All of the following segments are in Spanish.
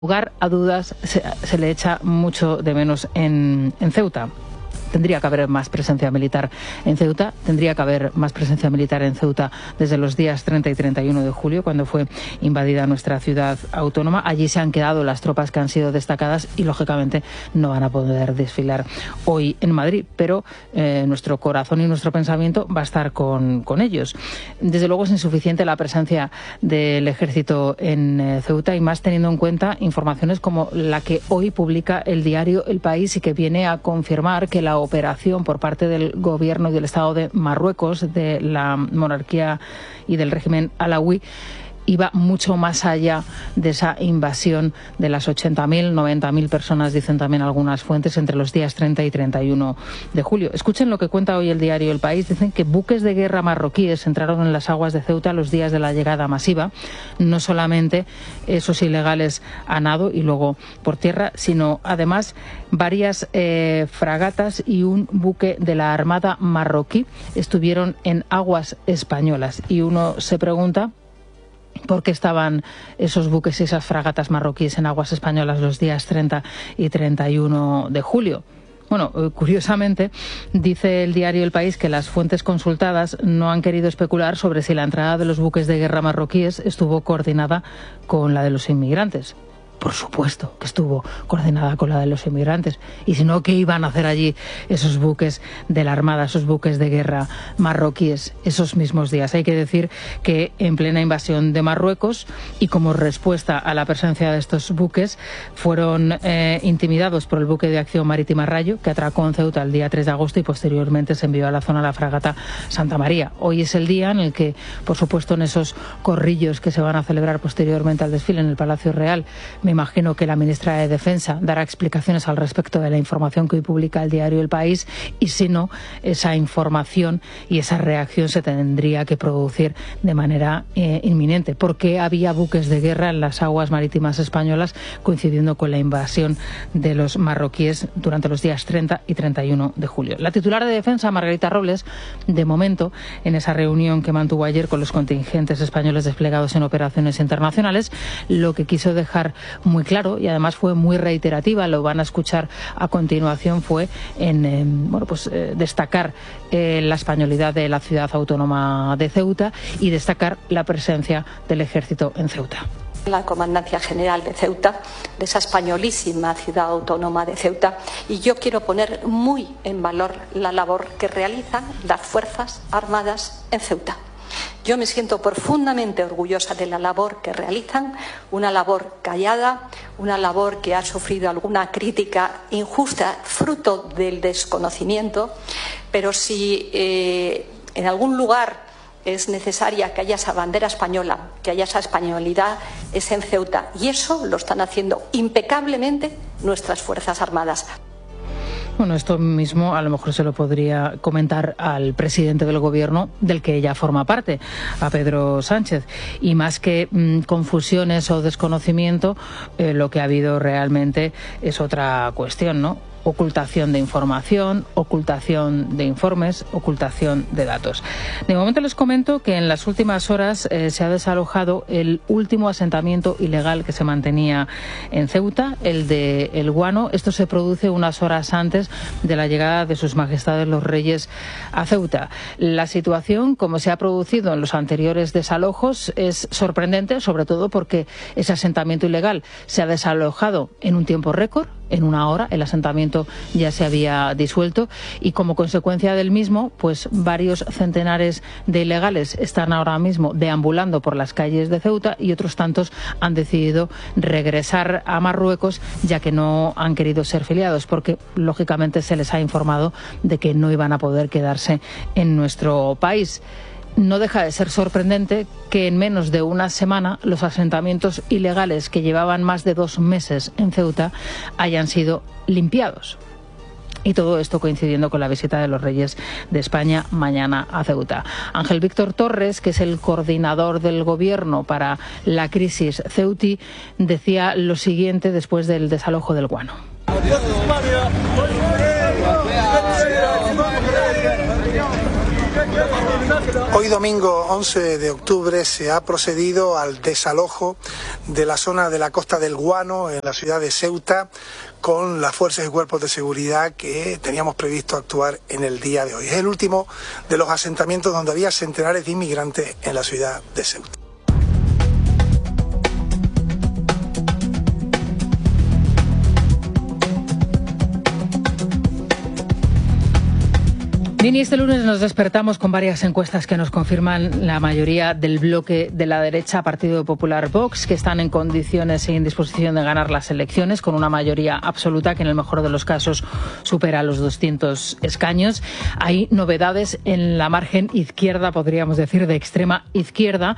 lugar a dudas se le echa mucho de menos en Ceuta. Tendría que haber más presencia militar en Ceuta, desde los días 30 y 31 de julio, cuando fue invadida nuestra ciudad autónoma. Allí se han quedado las tropas que han sido destacadas y, lógicamente, no van a poder desfilar hoy en Madrid, pero nuestro corazón y nuestro pensamiento va a estar con ellos. Desde luego es insuficiente la presencia del ejército en Ceuta, y más teniendo en cuenta informaciones como la que hoy publica el diario El País y que viene a confirmar que la operación por parte del gobierno y del Estado de Marruecos, de la monarquía y del régimen alauí, iba mucho más allá de esa invasión de las 80.000, 90.000 personas, dicen también algunas fuentes, entre los días 30 y 31 de julio. Escuchen lo que cuenta hoy el diario El País. Dicen que buques de guerra marroquíes entraron en las aguas de Ceuta los días de la llegada masiva. No solamente esos ilegales a nado y luego por tierra, sino además varias fragatas y un buque de la Armada marroquí estuvieron en aguas españolas. Y uno se pregunta ¿por qué estaban esos buques y esas fragatas marroquíes en aguas españolas los días 30 y 31 de julio? Bueno, curiosamente, dice el diario El País que las fuentes consultadas no han querido especular sobre si la entrada de los buques de guerra marroquíes estuvo coordinada con la de los inmigrantes. Por supuesto que estuvo coordinada con la de los inmigrantes. Y si no, ¿qué iban a hacer allí esos buques de la Armada, esos buques de guerra marroquíes esos mismos días? Hay que decir que en plena invasión de Marruecos, y como respuesta a la presencia de estos buques, fueron intimidados por el buque de acción marítima Rayo, que atracó en Ceuta el día 3 de agosto y posteriormente se envió a la zona la fragata Santa María. Hoy es el día en el que, por supuesto, en esos corrillos que se van a celebrar posteriormente al desfile en el Palacio Real, me imagino que la ministra de Defensa dará explicaciones al respecto de la información que hoy publica el diario El País, y si no, esa información y esa reacción se tendría que producir de manera inminente, porque había buques de guerra en las aguas marítimas españolas coincidiendo con la invasión de los marroquíes durante los días 30 y 31 de julio. La titular de Defensa, Margarita Robles, de momento, en esa reunión que mantuvo ayer con los contingentes españoles desplegados en operaciones internacionales, lo que quiso dejar muy claro, y además fue muy reiterativa, lo van a escuchar a continuación, fue destacar la españolidad de la ciudad autónoma de Ceuta y destacar la presencia del ejército en Ceuta. La Comandancia General de Ceuta, de esa españolísima ciudad autónoma de Ceuta, y yo quiero poner muy en valor la labor que realizan las Fuerzas Armadas en Ceuta. Yo me siento profundamente orgullosa de la labor que realizan, una labor callada, una labor que ha sufrido alguna crítica injusta, fruto del desconocimiento, pero si en algún lugar es necesaria que haya esa bandera española, que haya esa españolidad, es en Ceuta, y eso lo están haciendo impecablemente nuestras Fuerzas Armadas. Bueno, esto mismo a lo mejor se lo podría comentar al presidente del gobierno del que ella forma parte, a Pedro Sánchez. Y más que confusiones o desconocimiento, lo que ha habido realmente es otra cuestión, ¿no? Ocultación de información, ocultación de informes, ocultación de datos. De momento les comento que en las últimas horas se ha desalojado el último asentamiento ilegal que se mantenía en Ceuta, el de El Guano. Esto se produce unas horas antes de la llegada de sus majestades los reyes a Ceuta. La situación, como se ha producido en los anteriores desalojos, es sorprendente, sobre todo porque ese asentamiento ilegal se ha desalojado en un tiempo récord. En una hora el asentamiento ya se había disuelto, y como consecuencia del mismo, pues varios centenares de ilegales están ahora mismo deambulando por las calles de Ceuta, y otros tantos han decidido regresar a Marruecos, ya que no han querido ser filiados, porque lógicamente se les ha informado de que no iban a poder quedarse en nuestro país. No deja de ser sorprendente que en menos de una semana los asentamientos ilegales que llevaban más de 2 meses en Ceuta hayan sido limpiados. Y todo esto coincidiendo con la visita de los Reyes de España mañana a Ceuta. Ángel Víctor Torres, que es el coordinador del Gobierno para la crisis ceutí, decía lo siguiente después del desalojo del Guano. Hoy domingo 11 de octubre se ha procedido al desalojo de la zona de la Costa del Guano en la ciudad de Ceuta con las fuerzas y cuerpos de seguridad que teníamos previsto actuar en el día de hoy. Es el último de los asentamientos donde había centenares de inmigrantes en la ciudad de Ceuta. Nini, este lunes nos despertamos con varias encuestas que nos confirman la mayoría del bloque de la derecha, Partido Popular, Vox, que están en condiciones y en disposición de ganar las elecciones con una mayoría absoluta que en el mejor de los casos supera los 200 escaños. Hay novedades en la margen izquierda, podríamos decir, de extrema izquierda.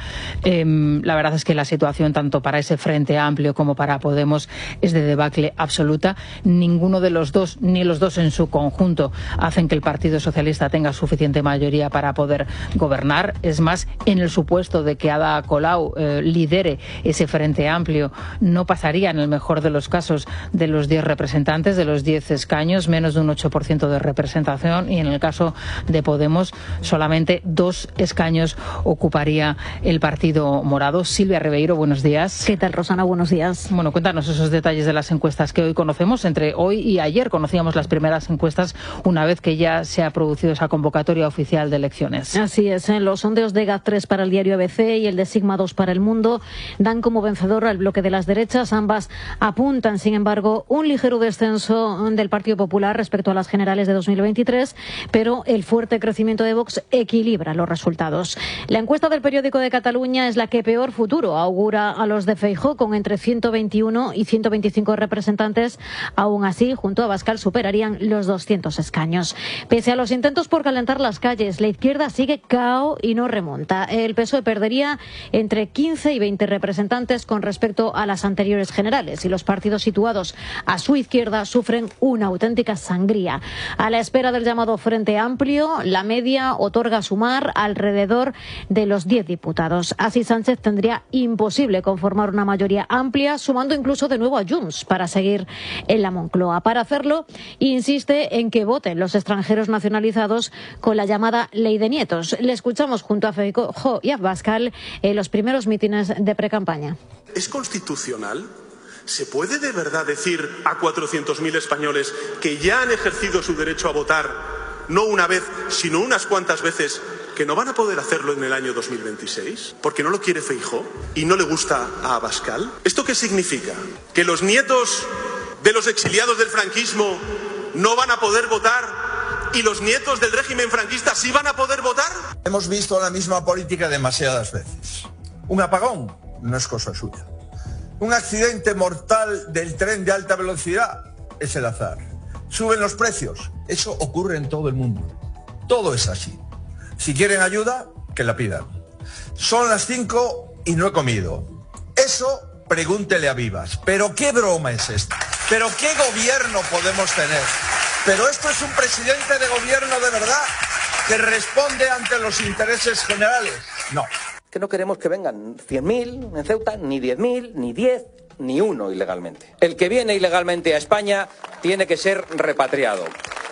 La verdad es que la situación tanto para ese Frente Amplio como para Podemos es de debacle absoluta. Ninguno de los dos, ni los dos en su conjunto, hacen que el Partido Socialista tenga suficiente mayoría para poder gobernar. Es más, en el supuesto de que Ada Colau lidere ese Frente Amplio, no pasaría en el mejor de los casos de los 10 representantes, de los 10 escaños, menos de un 8% de representación, y en el caso de Podemos solamente 2 escaños ocuparía el Partido Morado. Silvia Ribeiro, buenos días. ¿Qué tal, Rosana? Buenos días. Bueno, cuéntanos esos detalles de las encuestas que hoy conocemos. Entre hoy y ayer conocíamos las primeras encuestas una vez que ya se ha producido esa convocatoria oficial de elecciones. Así es, los sondeos de GAT3 para el diario ABC y el de Sigma 2 para El Mundo dan como vencedor al bloque de las derechas. Ambas apuntan, sin embargo, un ligero descenso del Partido Popular respecto a las generales de 2023, pero el fuerte crecimiento de Vox equilibra los resultados. La encuesta del Periódico de Cataluña es la que peor futuro augura a los de Feijóo, con entre 121 y 125 representantes. Aún así, junto a Abascal, superarían los 200 escaños. Pese a los intentos por calentar las calles, la izquierda sigue cao y no remonta. El PSOE perdería entre 15 y 20 representantes con respecto a las anteriores generales, y los partidos situados a su izquierda sufren una auténtica sangría. A la espera del llamado Frente Amplio, la media otorga sumar alrededor de los 10 diputados. Así Sánchez tendría imposible conformar una mayoría amplia, sumando incluso de nuevo a Junts para seguir en la Moncloa. Para hacerlo, insiste en que voten los extranjeros nacionalizados con la llamada Ley de Nietos. Le escuchamos junto a Feijóo y a Abascal en los primeros mítines de precampaña. ¿Es constitucional? ¿Se puede de verdad decir a 400.000 españoles que ya han ejercido su derecho a votar, no una vez, sino unas cuantas veces, que no van a poder hacerlo en el año 2026? ¿Porque no lo quiere Feijóo y no le gusta a Abascal? ¿Esto qué significa? ¿Que los nietos de los exiliados del franquismo no van a poder votar y los nietos del régimen franquista sí van a poder votar? Hemos visto la misma política demasiadas veces. Un apagón no es cosa suya. Un accidente mortal del tren de alta velocidad es el azar. Suben los precios. Eso ocurre en todo el mundo. Todo es así. Si quieren ayuda, que la pidan. Son las 5 y no he comido. Eso pregúntele a Vivas. ¿Pero qué broma es esta? ¿Pero qué gobierno podemos tener? ¿Pero esto es un presidente de gobierno de verdad que responde ante los intereses generales? No. Que no queremos que vengan 100.000 en Ceuta, ni 10.000, ni 10, ni uno ilegalmente. El que viene ilegalmente a España tiene que ser repatriado.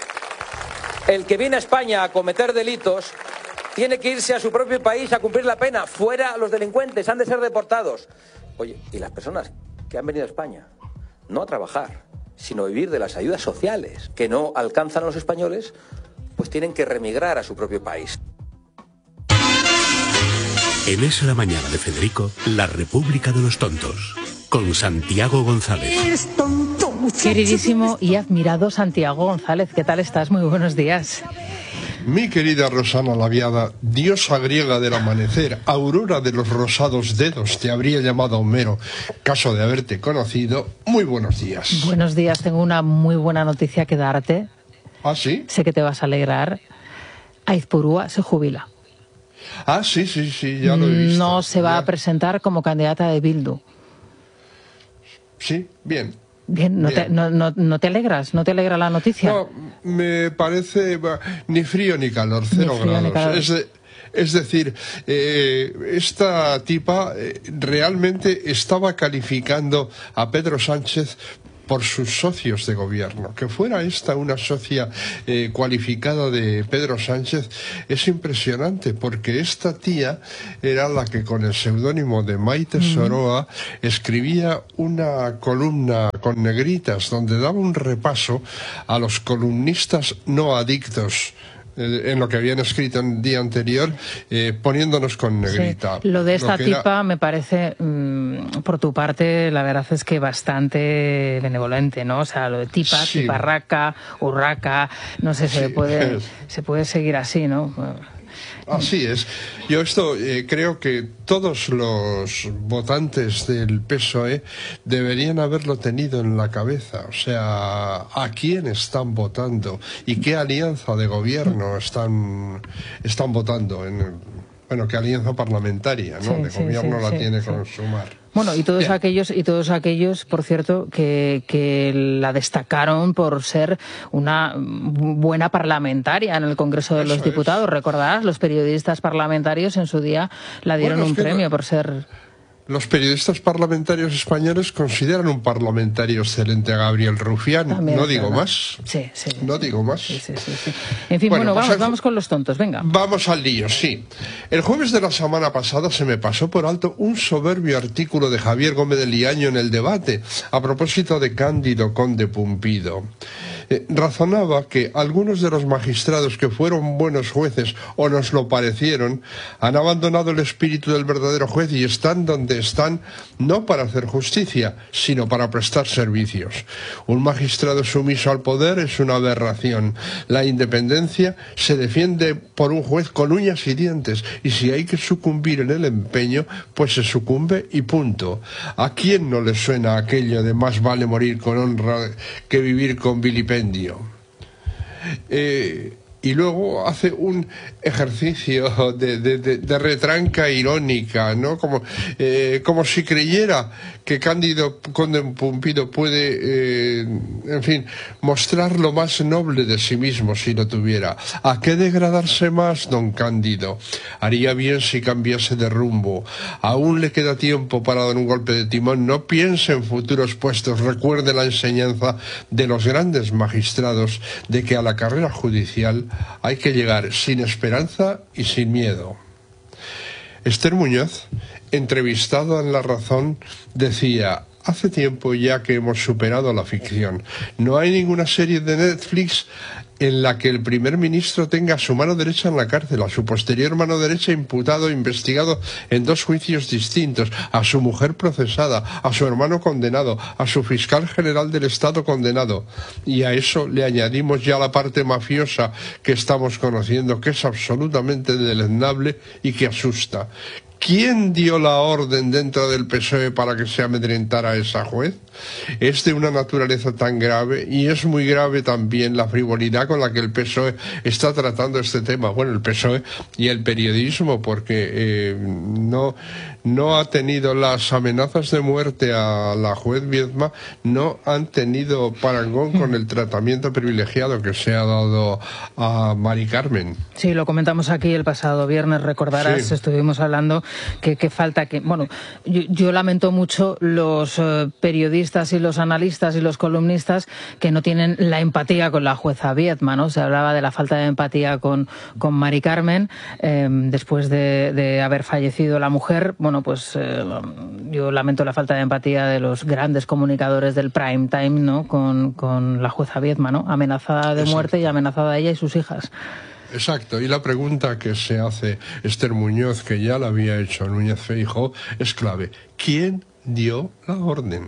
El que viene a España a cometer delitos tiene que irse a su propio país a cumplir la pena. Fuera los delincuentes, han de ser deportados. Oye, y las personas que han venido a España, no a trabajar, sino vivir de las ayudas sociales que no alcanzan a los españoles, pues tienen que remigrar a su propio país. En Es la Mañana de Federico, la República de los Tontos, con Santiago González. Es tonto, muchacho. Queridísimo y admirado Santiago González, ¿qué tal estás? Muy buenos días. Mi querida Rosana Laviada, diosa griega del amanecer, aurora de los rosados dedos, te habría llamado Homero, caso de haberte conocido. Muy buenos días. Buenos días, tengo una muy buena noticia que darte. ¿Ah, sí? Sé que te vas a alegrar. Aizpurúa se jubila. Ah, sí, ya lo he visto. No se va a presentar como candidata de Bildu. Sí, bien. Bien, ¿no te alegras? ¿No te alegra la noticia? No, me parece ni frío ni calor, 0 grados. Es decir, esta tipa realmente estaba calificando a Pedro Sánchez por sus socios de gobierno. Que fuera esta una socia cualificada de Pedro Sánchez es impresionante, porque esta tía era la que con el seudónimo de Maite Soroa escribía una columna con negritas donde daba un repaso a los columnistas no adictos en lo que habían escrito en el día anterior, poniéndonos con negrita. Sí. Lo de esta tipa me parece, por tu parte, la verdad es que bastante benevolente, ¿no? O sea, lo de tipa, sí. Tiparraca, urraca, no sé, se puede seguir así, ¿no? Así es. Yo creo que todos los votantes del PSOE deberían haberlo tenido en la cabeza. O sea, ¿a quién están votando? ¿Y qué alianza de gobierno están votando? Bueno, qué alianza parlamentaria, ¿no? Sí, de gobierno la tiene con Sumar. Bueno, y todos aquellos, por cierto, que la destacaron por ser una buena parlamentaria en el Congreso de los Diputados. Recordarás, los periodistas parlamentarios en su día la dieron un premio por ser... Los periodistas parlamentarios españoles consideran un parlamentario excelente a Gabriel Rufián. También no digo más. Sí. No digo más. Sí. En fin, bueno, vamos con los tontos, venga. Vamos al lío, sí. El jueves de la semana pasada se me pasó por alto un soberbio artículo de Javier Gómez de Liaño en El Debate, a propósito de Cándido Conde Pumpido. Razonaba que algunos de los magistrados que fueron buenos jueces o nos lo parecieron han abandonado el espíritu del verdadero juez y están donde están no para hacer justicia, sino para prestar servicios. Un magistrado sumiso al poder es una aberración. La independencia se defiende por un juez con uñas y dientes, y si hay que sucumbir en el empeño, pues se sucumbe y punto. ¿A quién no le suena aquello de más vale morir con honra que vivir con vilipendio? Y luego hace un ejercicio de retranca irónica, ¿no? Como si creyera que Cándido Conde Pumpido puede, mostrar lo más noble de sí mismo si lo tuviera. ¿A qué degradarse más, don Cándido? Haría bien si cambiase de rumbo. Aún le queda tiempo para dar un golpe de timón. No piense en futuros puestos. Recuerde la enseñanza de los grandes magistrados de que a la carrera judicial hay que llegar sin esperanza y sin miedo. Esther Muñoz, entrevistado en La Razón, decía: hace tiempo ya que hemos superado la ficción. No hay ninguna serie de Netflix en la que el primer ministro tenga a su mano derecha en la cárcel, a su posterior mano derecha imputado e investigado en 2 juicios distintos, a su mujer procesada, a su hermano condenado, a su fiscal general del Estado condenado. Y a eso le añadimos ya la parte mafiosa que estamos conociendo, que es absolutamente deleznable y que asusta. ¿Quién dio la orden dentro del PSOE para que se amedrentara a esa juez? Es de una naturaleza tan grave, y es muy grave también la frivolidad con la que el PSOE está tratando este tema. Bueno, el PSOE y el periodismo, porque no ha tenido las amenazas de muerte a la juez Viedma, no han tenido parangón con el tratamiento privilegiado que se ha dado a Mari Carmen. Sí, lo comentamos aquí el pasado viernes, recordarás, sí. Estuvimos hablando que falta que... Bueno, yo lamento mucho los periodistas y los analistas y los columnistas que no tienen la empatía con la jueza Viedma, ¿no? Se hablaba de la falta de empatía con Mari Carmen después de haber fallecido la mujer. Bueno, pues yo lamento la falta de empatía de los grandes comunicadores del prime time, ¿no? Con la jueza Viedma, ¿no? Amenazada de muerte y amenazada ella y sus hijas. Exacto, y la pregunta que se hace Esther Muñoz, que ya la había hecho Núñez Feijóo, es clave. ¿Quién dio la orden?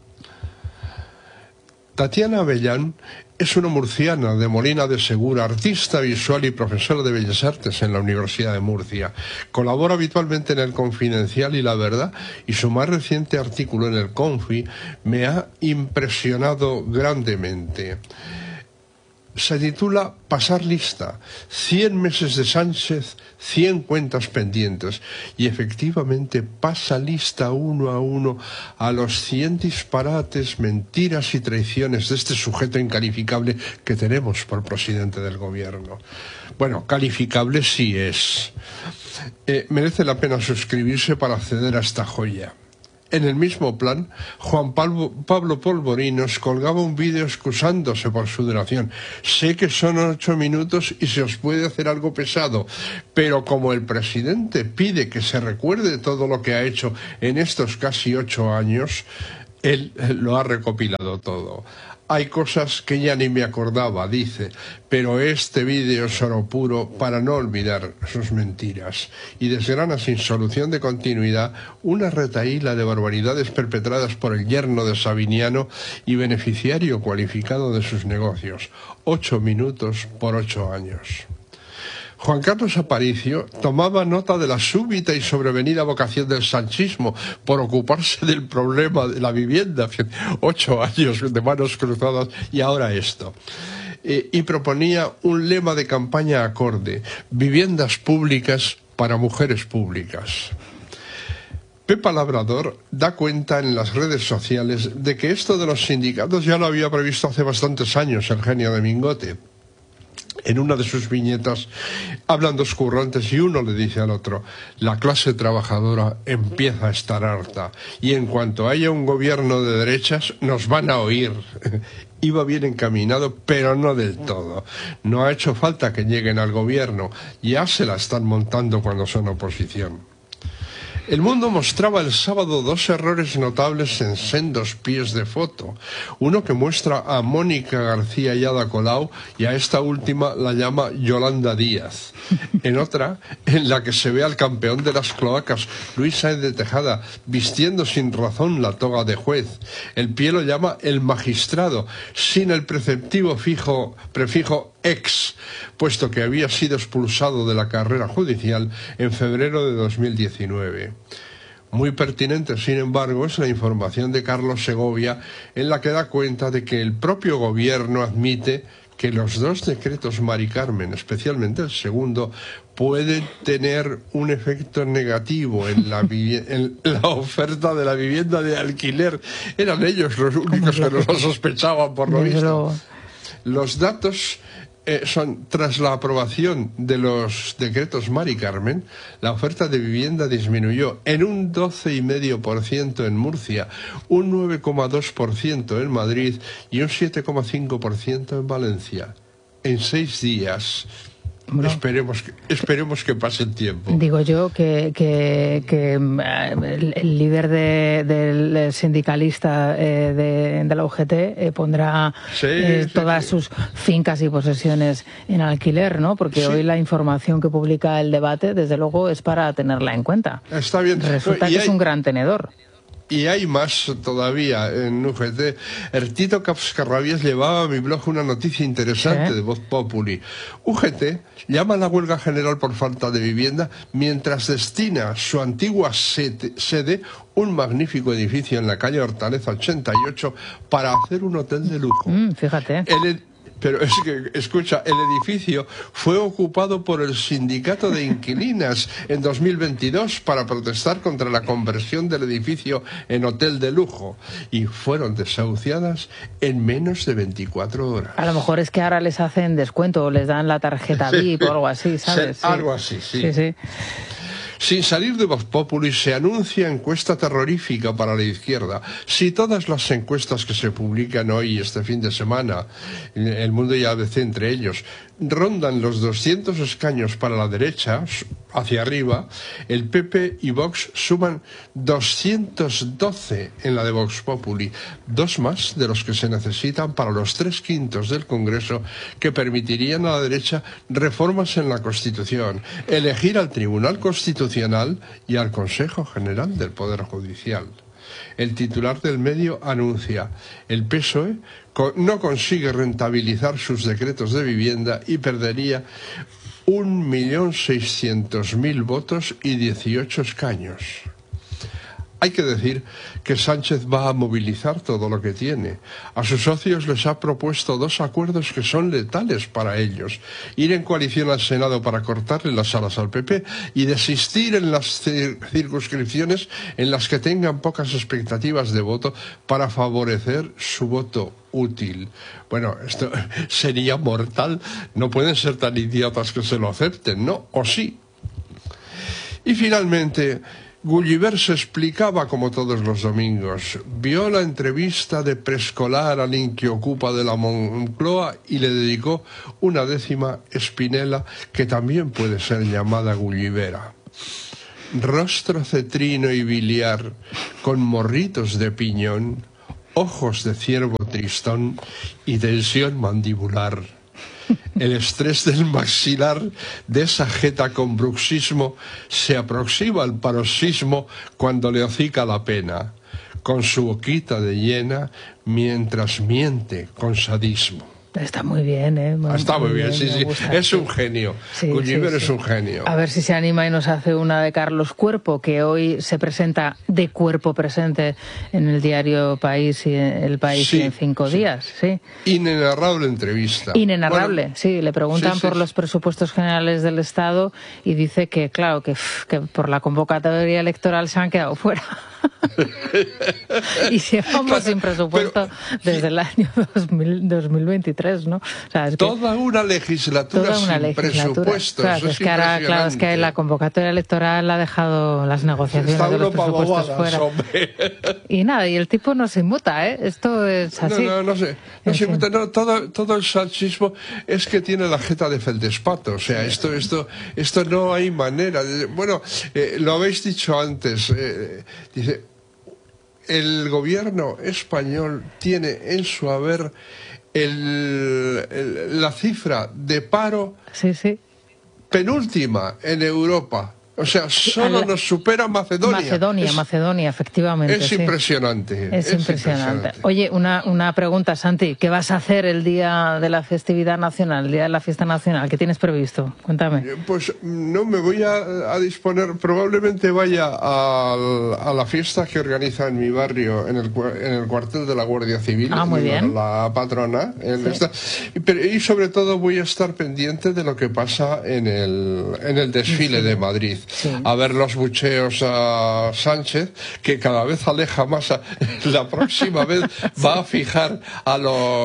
Tatiana Avellán es una murciana de Molina de Segura, artista visual y profesora de Bellas Artes en la Universidad de Murcia. Colabora habitualmente en El Confidencial y La Verdad, y su más reciente artículo en El Confi me ha impresionado grandemente. Se titula Pasar lista, 100 meses de Sánchez, 100 cuentas pendientes, y efectivamente pasa lista uno a uno a los 100 disparates, mentiras y traiciones de este sujeto incalificable que tenemos por presidente del gobierno. Bueno, calificable sí es. Merece la pena suscribirse para acceder a esta joya. En el mismo plan, Juan Pablo Polvorinos colgaba un vídeo excusándose por su duración. Sé que son 8 minutos y se os puede hacer algo pesado, pero como el presidente pide que se recuerde todo lo que ha hecho en estos casi 8 años, él lo ha recopilado todo. Hay cosas que ya ni me acordaba, dice, pero este vídeo es oro puro para no olvidar sus mentiras. Y desgrana sin solución de continuidad una retahíla de barbaridades perpetradas por el yerno de Sabiniano y beneficiario cualificado de sus negocios. 8 minutos por 8 años. Juan Carlos Aparicio tomaba nota de la súbita y sobrevenida vocación del sanchismo por ocuparse del problema de la vivienda. 8 años de manos cruzadas y ahora esto. Y proponía un lema de campaña acorde: viviendas públicas para mujeres públicas. Pepa Labrador da cuenta en las redes sociales de que esto de los sindicatos ya lo había previsto hace bastantes años el genio de Mingote. En una de sus viñetas hablan dos currantes y uno le dice al otro: la clase trabajadora empieza a estar harta y en cuanto haya un gobierno de derechas nos van a oír. Iba bien encaminado, pero no del todo. No ha hecho falta que lleguen al gobierno, ya se la están montando cuando son oposición. El Mundo mostraba el sábado 2 errores notables en sendos pies de foto. Uno que muestra a Mónica García y Ada Colau y a esta última la llama Yolanda Díaz. En otra, en la que se ve al campeón de las cloacas, Luis Sáenz de Tejada, vistiendo sin razón la toga de juez. El pie lo llama el magistrado, sin el preceptivo prefijo ex, puesto que había sido expulsado de la carrera judicial en febrero de 2019. Muy pertinente, sin embargo, es la información de Carlos Segovia, en la que da cuenta de que el propio gobierno admite que los dos decretos Mari Carmen, especialmente el segundo, pueden tener un efecto negativo en la oferta de la vivienda de alquiler. Eran ellos los únicos que no lo sospechaban, por lo visto. Los datos son: tras la aprobación de los decretos Mari Carmen, la oferta de vivienda disminuyó en un 12,5% en Murcia, un 9,2% en Madrid y un 7,5% en Valencia. En 6 días. Bueno, esperemos que pase el tiempo. Digo yo que el líder del sindicalista de la UGT pondrá todas sus fincas y posesiones en alquiler, ¿no? Porque hoy la información que publica El Debate, desde luego, es para tenerla en cuenta. Está bien. Resulta que es un gran tenedor. Y hay más todavía en UGT. Tito Cascarrabias llevaba a mi blog una noticia interesante de Voz Populi. UGT llama a la huelga general por falta de vivienda mientras destina su antigua sede, un magnífico edificio en la calle Hortaleza 88, para hacer un hotel de lujo. Fíjate. Pero es que, escucha, el edificio fue ocupado por el sindicato de inquilinas en 2022 para protestar contra la conversión del edificio en hotel de lujo y fueron desahuciadas en menos de 24 horas. A lo mejor es que ahora les hacen descuento o les dan la tarjeta VIP o algo así, ¿sabes? Algo así, sí. Sin salir de Voz Populi, se anuncia encuesta terrorífica para la izquierda. Si todas las encuestas que se publican hoy, este fin de semana, El Mundo y ABC entre ellos, rondan los 200 escaños para la derecha, hacia arriba, el PP y Vox suman 212 en la de Vox Populi, 2 más de los que se necesitan para los 3/5 del Congreso, que permitirían a la derecha reformas en la Constitución, elegir al Tribunal Constitucional y al Consejo General del Poder Judicial. El titular del medio anuncia: el PSOE no consigue rentabilizar sus decretos de vivienda y perdería 1.600.000 votos y 18 escaños. Hay que decir que Sánchez va a movilizar todo lo que tiene. A sus socios les ha propuesto 2 acuerdos que son letales para ellos: ir en coalición al Senado para cortarle las alas al PP y desistir en las circunscripciones en las que tengan pocas expectativas de voto para favorecer su voto útil. Bueno, esto sería mortal. No pueden ser tan idiotas que se lo acepten, ¿no? ¿O sí? Y finalmente, Gulliver se explicaba como todos los domingos. Vio la entrevista de preescolar al inquiocupa de la Moncloa y le dedicó una 10ª espinela que también puede ser llamada Gullivera. Rostro cetrino y biliar, con morritos de piñón, ojos de ciervo tristón y tensión mandibular. El estrés del maxilar de esa jeta con bruxismo se aproxima al paroxismo cuando le hocica la pena, con su boquita de hiena mientras miente con sadismo. Está muy bien, ¿eh? Está muy bien, sí. Es un genio. Sí, Gulliver sí. es un genio. A ver si se anima y nos hace una de Carlos Cuerpo, que hoy se presenta de cuerpo presente en el diario País y El País y en 5 días. Sí. Inenarrable entrevista. Inenarrable, bueno, sí. Le preguntan por los presupuestos generales del Estado y dice que, claro, que por la convocatoria electoral se han quedado fuera. Y llevamos sin presupuesto desde el año 2023, ¿no? O sea, es toda una legislatura sin presupuestos. Claro, es que ahora, claro, es que la convocatoria electoral ha dejado las negociaciones de los presupuestos fuera. Y nada, y el tipo no se inmuta, ¿eh? Esto es así. No se inmuta. No, todo el sanchismo es que tiene la jeta de feldespato. O sea, esto no hay manera. Bueno, lo habéis dicho antes. Dice, el gobierno español tiene en su haber la cifra de paro penúltima en Europa. O sea, solo nos supera Macedonia. Macedonia, efectivamente. Es impresionante. Es impresionante. Oye, una pregunta, Santi. ¿Qué vas a hacer el día de la festividad nacional, el día de la fiesta nacional? ¿Qué tienes previsto? Cuéntame. Pues no me voy a disponer. Probablemente vaya a la fiesta que organiza en mi barrio, en el cuartel de la Guardia Civil. Muy bien. La patrona. Y sobre todo voy a estar pendiente de lo que pasa en el desfile de Madrid. A ver los bucheos a Sánchez, que cada vez aleja más. La próxima vez va a fijar a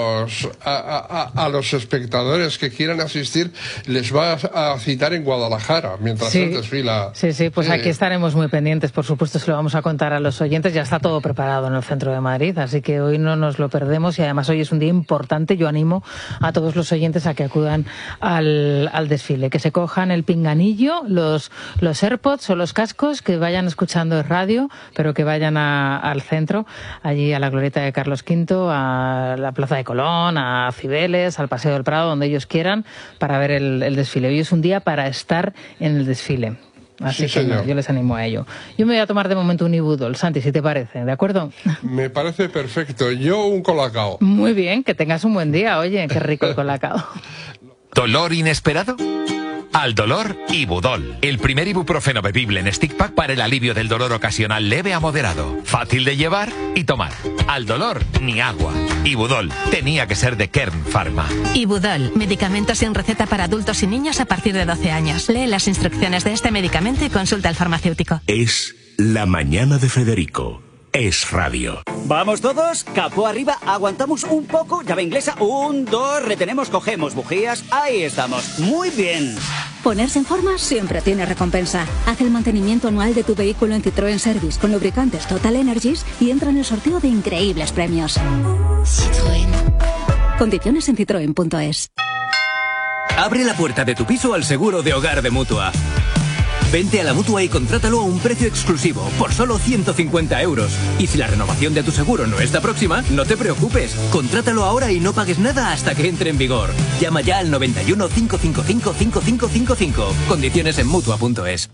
los espectadores que quieran asistir, les va a citar en Guadalajara mientras él desfila. Pues aquí estaremos muy pendientes, por supuesto, se lo vamos a contar a los oyentes. Ya está todo preparado en el centro de Madrid, así que hoy no nos lo perdemos y además hoy es un día importante. Yo animo a todos los oyentes a que acudan al desfile, que se cojan el pinganillo, los AirPods o los cascos, que vayan escuchando radio, pero que vayan al centro, allí a la glorieta de Carlos V, a la Plaza de Colón, a Cibeles, al Paseo del Prado, donde ellos quieran, para ver el desfile. Hoy es un día para estar en el desfile. Así que yo les animo a ello. Yo me voy a tomar de momento un Ibudol, Santi, si te parece, ¿de acuerdo? Me parece perfecto. Yo un colacao. Muy bien, que tengas un buen día. Oye, qué rico el colacao. ¿Dolor inesperado? Al dolor, Ibudol, el primer ibuprofeno bebible en stick pack para el alivio del dolor ocasional leve a moderado. Fácil de llevar y tomar. Al dolor, ni agua. Ibudol, tenía que ser de Kern Pharma. Ibudol, medicamento sin receta para adultos y niños a partir de 12 años. Lee las instrucciones de este medicamento y consulta al farmacéutico. Es La Mañana de Federico. Es radio. ¿Vamos todos? Capó arriba, aguantamos un poco, llave inglesa, 1, 2, retenemos, cogemos bujías, ahí estamos, muy bien. Ponerse en forma siempre tiene recompensa. Haz el mantenimiento anual de tu vehículo en Citroën Service con lubricantes Total Energies y entra en el sorteo de increíbles premios. Citroën. Condiciones en citroen.es. Abre la puerta de tu piso al seguro de hogar de Mutua. Vente a la Mutua y contrátalo a un precio exclusivo, por solo 150 euros. Y si la renovación de tu seguro no está próxima, no te preocupes. Contrátalo ahora y no pagues nada hasta que entre en vigor. Llama ya al 91 555 5555. Condiciones en Mutua.es.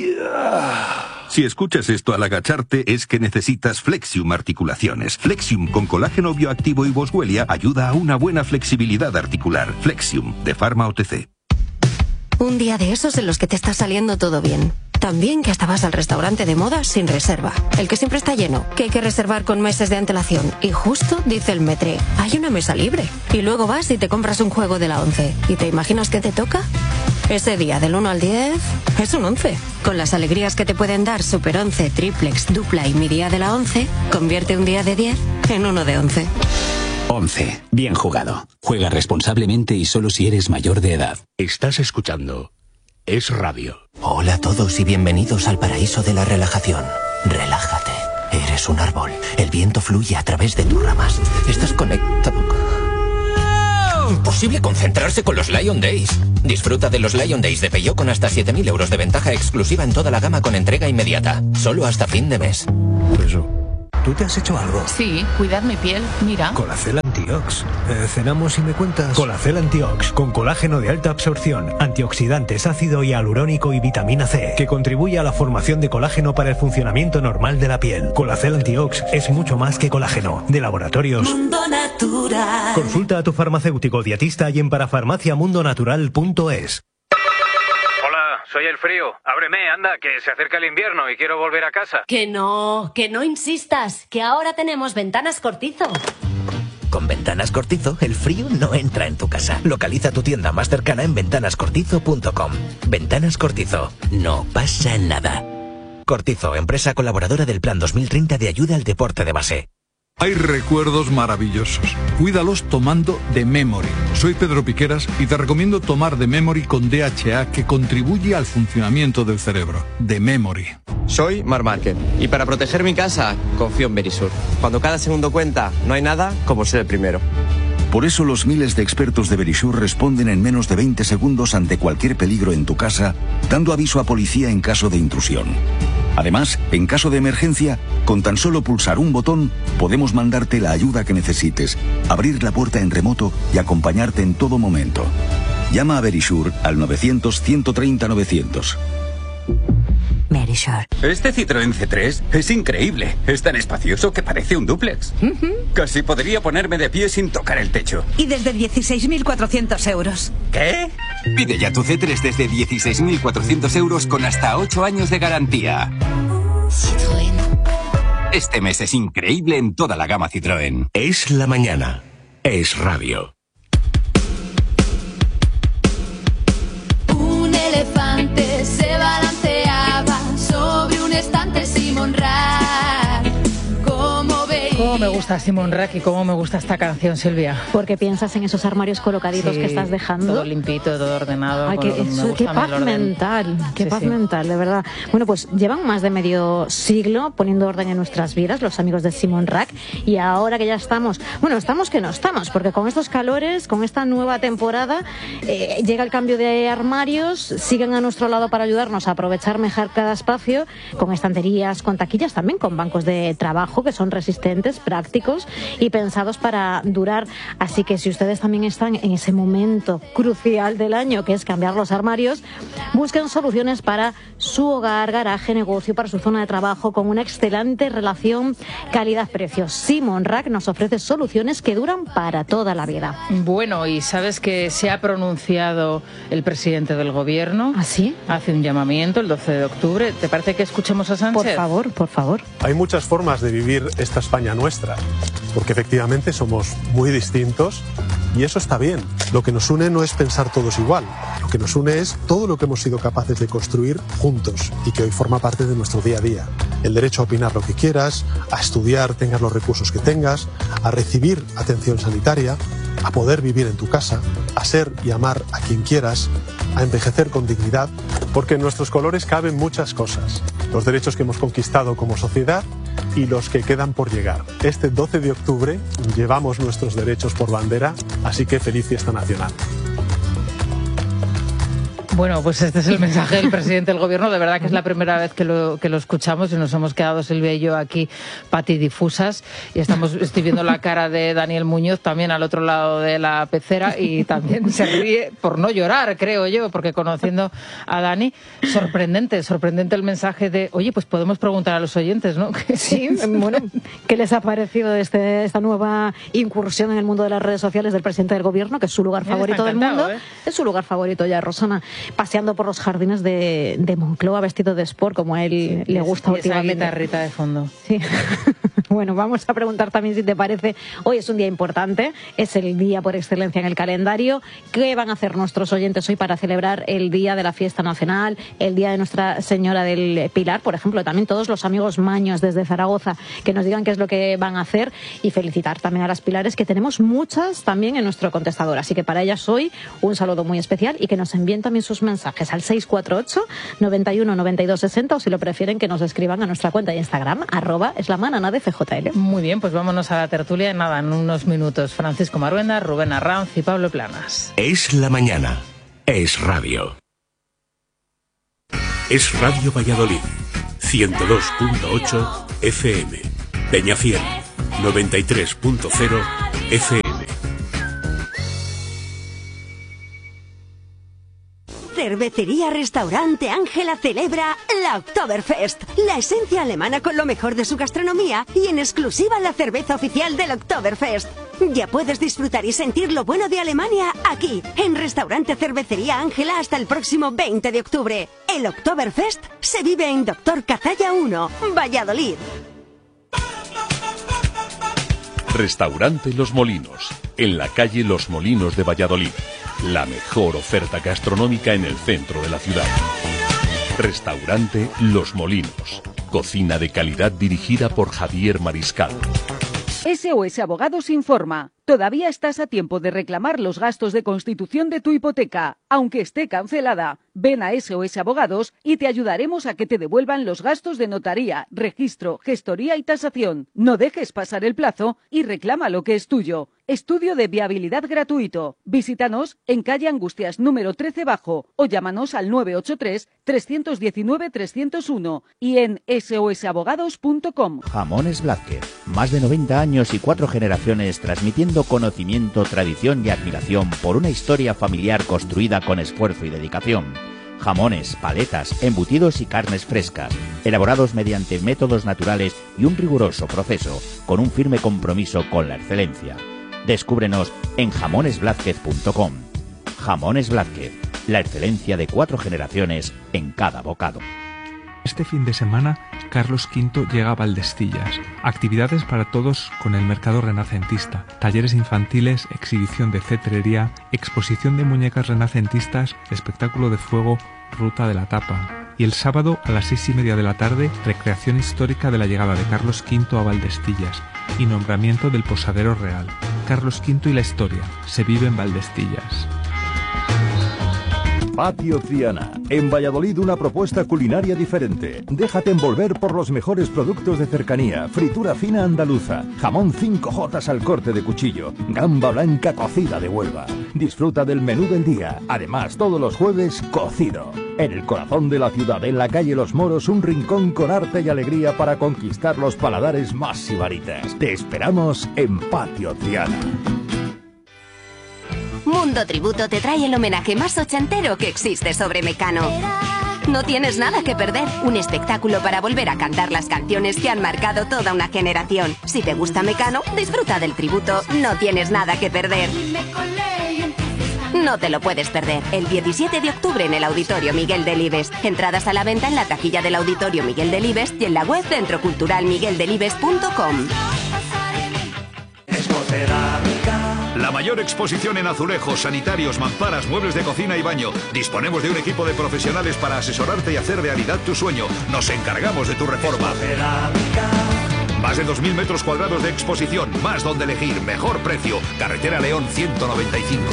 Si escuchas esto al agacharte es que necesitas Flexium Articulaciones. Flexium con colágeno bioactivo y boswellia ayuda a una buena flexibilidad articular. Flexium, de Pharma OTC. Un día de esos en los que te está saliendo todo bien. También que hasta vas al restaurante de moda sin reserva. El que siempre está lleno, que hay que reservar con meses de antelación. Y justo dice el metre, hay una mesa libre. Y luego vas y te compras un juego de la 11. ¿Y te imaginas qué te toca? Ese día del 1 al 10 es un 11. Con las alegrías que te pueden dar Super 11, Triplex, Dupla y Mi Día de la 11, convierte un día de 10 en uno de 11. 11. Bien jugado. Juega responsablemente y solo si eres mayor de edad. Estás escuchando es radio. Hola a todos y bienvenidos al paraíso de la relajación. Relájate. Eres un árbol. El viento fluye a través de tus ramas. Estás conectado. Imposible concentrarse con los Lion Days. Disfruta de los Lion Days de Peugeot con hasta 7.000 euros de ventaja exclusiva en toda la gama con entrega inmediata. Solo hasta fin de mes. Eso. ¿Tú te has hecho algo? Sí, cuidar mi piel, mira. Colacel Antiox. Cenamos y me cuentas. Colacel Antiox, con colágeno de alta absorción, antioxidantes, ácido hialurónico y vitamina C, que contribuye a la formación de colágeno para el funcionamiento normal de la piel. Colacel Antiox es mucho más que colágeno. De Laboratorios Mundo Natural. Consulta a tu farmacéutico dietista y en parafarmaciamundonatural.es. Soy el frío. Ábreme, anda, que se acerca el invierno y quiero volver a casa. Que no insistas, que ahora tenemos Ventanas Cortizo. Con Ventanas Cortizo, el frío no entra en tu casa. Localiza tu tienda más cercana en ventanascortizo.com. Ventanas Cortizo. No pasa nada. Cortizo, empresa colaboradora del Plan 2030 de ayuda al deporte de base. Hay recuerdos maravillosos. Cuídalos tomando The Memory. Soy Pedro Piqueras y te recomiendo tomar The Memory con DHA, que contribuye al funcionamiento del cerebro. The Memory. Soy Mar Márquez y para proteger mi casa confío en Verisur. Cuando cada segundo cuenta, no hay nada como ser el primero. Por eso los miles de expertos de Verisur responden en menos de 20 segundos ante cualquier peligro en tu casa, dando aviso a policía en caso de intrusión. Además, en caso de emergencia, con tan solo pulsar un botón, podemos mandarte la ayuda que necesites, abrir la puerta en remoto y acompañarte en todo momento. Llama a Verisur al 900-130-900. Verisur. Este Citroën C3 es increíble. Es tan espacioso que parece un dúplex. Casi podría ponerme de pie sin tocar el techo. Y desde 16.400 euros. ¿Qué? Pide ya tu C3 desde 16.400 euros con hasta 8 años de garantía. Citroën. Este mes es increíble en toda la gama Citroën. Es la mañana. Es radio. Un elefante se balanceaba sobre un estante Simon Rack. Cómo me gusta Simon Rack y cómo me gusta esta canción, Silvia. Porque piensas en esos armarios colocaditos que estás dejando. Todo limpito, todo ordenado. Ay, qué paz mental, mental, de verdad. Bueno, pues llevan más de medio siglo poniendo orden en nuestras vidas, los amigos de Simon Rack, y ahora que ya estamos que no estamos, porque con estos calores, con esta nueva temporada, llega el cambio de armarios, siguen a nuestro lado para ayudarnos a aprovechar mejor cada espacio, con estanterías, con taquillas, también con bancos de trabajo que son resistentes, prácticos y pensados para durar. Así que si ustedes también están en ese momento crucial del año, que es cambiar los armarios, busquen soluciones para su hogar, garaje, negocio, para su zona de trabajo, con una excelente relación calidad-precio. Simon Rack nos ofrece soluciones que duran para toda la vida. Bueno, y sabes que se ha pronunciado el presidente del gobierno. ¿Ah, sí? Hace un llamamiento el 12 de octubre. ¿Te parece que escuchemos a Sánchez? Por favor. Hay muchas formas de vivir esta España nuestra, porque efectivamente somos muy distintos y eso está bien. Lo que nos une no es pensar todos igual, lo que nos une es todo lo que hemos sido capaces de construir juntos y que hoy forma parte de nuestro día a día. El derecho a opinar lo que quieras, a estudiar, tengas los recursos que tengas, a recibir atención sanitaria, a poder vivir en tu casa, a ser y amar a quien quieras, a envejecer con dignidad, porque en nuestros colores caben muchas cosas. Los derechos que hemos conquistado como sociedad y los que quedan por llegar. Este 12 de octubre llevamos nuestros derechos por bandera, así que feliz fiesta nacional. Bueno, pues este es el mensaje del presidente del gobierno. De verdad que es la primera vez que lo escuchamos y nos hemos quedado, Silvia y yo, aquí patidifusas. Y estoy viendo la cara de Daniel Muñoz también al otro lado de la pecera y también se ríe por no llorar, creo yo, porque conociendo a Dani, sorprendente el mensaje de, oye, pues podemos preguntar a los oyentes, ¿no? Sí, bueno, ¿qué les ha parecido esta nueva incursión en el mundo de las redes sociales del presidente del gobierno, que es su lugar favorito del mundo? Es su lugar favorito ya, Rosana. Paseando por los jardines de Moncloa vestido de sport, como a él le gusta últimamente. Esa guitarrita de fondo. Sí. Bueno, vamos a preguntar también si te parece, hoy es un día importante, es el día por excelencia en el calendario. ¿Qué van a hacer nuestros oyentes hoy para celebrar el día de la fiesta nacional, el día de Nuestra Señora del Pilar, por ejemplo? También todos los amigos maños desde Zaragoza que nos digan qué es lo que van a hacer, y felicitar también a las Pilares, que tenemos muchas también en nuestro contestador. Así que para ellas hoy un saludo muy especial, y que nos envíen también sus mensajes al 648 91 92 60, o si lo prefieren que nos escriban a nuestra cuenta de Instagram, @eslamana_de-FJL. Muy bien, pues vámonos a la tertulia. Nada, en unos minutos, Francisco Maruenda, Rubén Arranz y Pablo Planas. Es la mañana. Es radio. Es Radio Valladolid. 102.8 FM. Peñafiel. 93.0 FM. Cervecería Restaurante Ángela celebra la Oktoberfest, la esencia alemana con lo mejor de su gastronomía y en exclusiva la cerveza oficial del Oktoberfest. Ya puedes disfrutar y sentir lo bueno de Alemania aquí, en Restaurante Cervecería Ángela, hasta el próximo 20 de octubre. El Oktoberfest se vive en Doctor Cazalla 1, Valladolid. Restaurante Los Molinos, en la calle Los Molinos de Valladolid. La mejor oferta gastronómica en el centro de la ciudad. Restaurante Los Molinos. Cocina de calidad dirigida por Javier Mariscal. SOS Abogados informa. Todavía estás a tiempo de reclamar los gastos de constitución de tu hipoteca, aunque esté cancelada. Ven a SOS Abogados y te ayudaremos a que te devuelvan los gastos de notaría, registro, gestoría y tasación. No dejes pasar el plazo y reclama lo que es tuyo. Estudio de viabilidad gratuito. Visítanos en calle Angustias número 13 Bajo o llámanos al 983 319 301 y en sosabogados.com. Jamones Blázquez. Más de 90 años y 4 generaciones transmitiendo conocimiento, tradición y admiración por una historia familiar construida con esfuerzo y dedicación. Jamones, paletas, embutidos y carnes frescas, elaborados mediante métodos naturales y un riguroso proceso, con un firme compromiso con la excelencia. Descúbrenos en jamonesblázquez.com. Jamones Blázquez, la excelencia de 4 generaciones en cada bocado. Este fin de semana, Carlos V llega a Valdestillas. Actividades para todos con el mercado renacentista. Talleres infantiles, exhibición de cetrería, exposición de muñecas renacentistas, espectáculo de fuego, ruta de la tapa. Y el sábado a las 6:30 de la tarde, recreación histórica de la llegada de Carlos V a Valdestillas y nombramiento del posadero real. Carlos V y la historia. Se vive en Valdestillas. Patio Triana. En Valladolid una propuesta culinaria diferente. Déjate envolver por los mejores productos de cercanía. Fritura fina andaluza. Jamón 5J al corte de cuchillo. Gamba blanca cocida de Huelva. Disfruta del menú del día. Además, todos los jueves, cocido. En el corazón de la ciudad, en la calle Los Moros, un rincón con arte y alegría para conquistar los paladares más sibaritas. Te esperamos en Patio Triana. Mundo Tributo te trae el homenaje más ochentero que existe sobre Mecano. No tienes nada que perder, un espectáculo para volver a cantar las canciones que han marcado toda una generación. Si te gusta Mecano, disfruta del tributo, no tienes nada que perder. No te lo puedes perder. El 17 de octubre en el Auditorio Miguel Delibes. Entradas a la venta en la taquilla del Auditorio Miguel Delibes y en la web centroculturalmigueldelibes.com. La mayor exposición en azulejos, sanitarios, mamparas, muebles de cocina y baño. Disponemos de un equipo de profesionales para asesorarte y hacer realidad tu sueño. Nos encargamos de tu reforma. Más de 2.000 metros cuadrados de exposición, más donde elegir, mejor precio. Carretera León 195.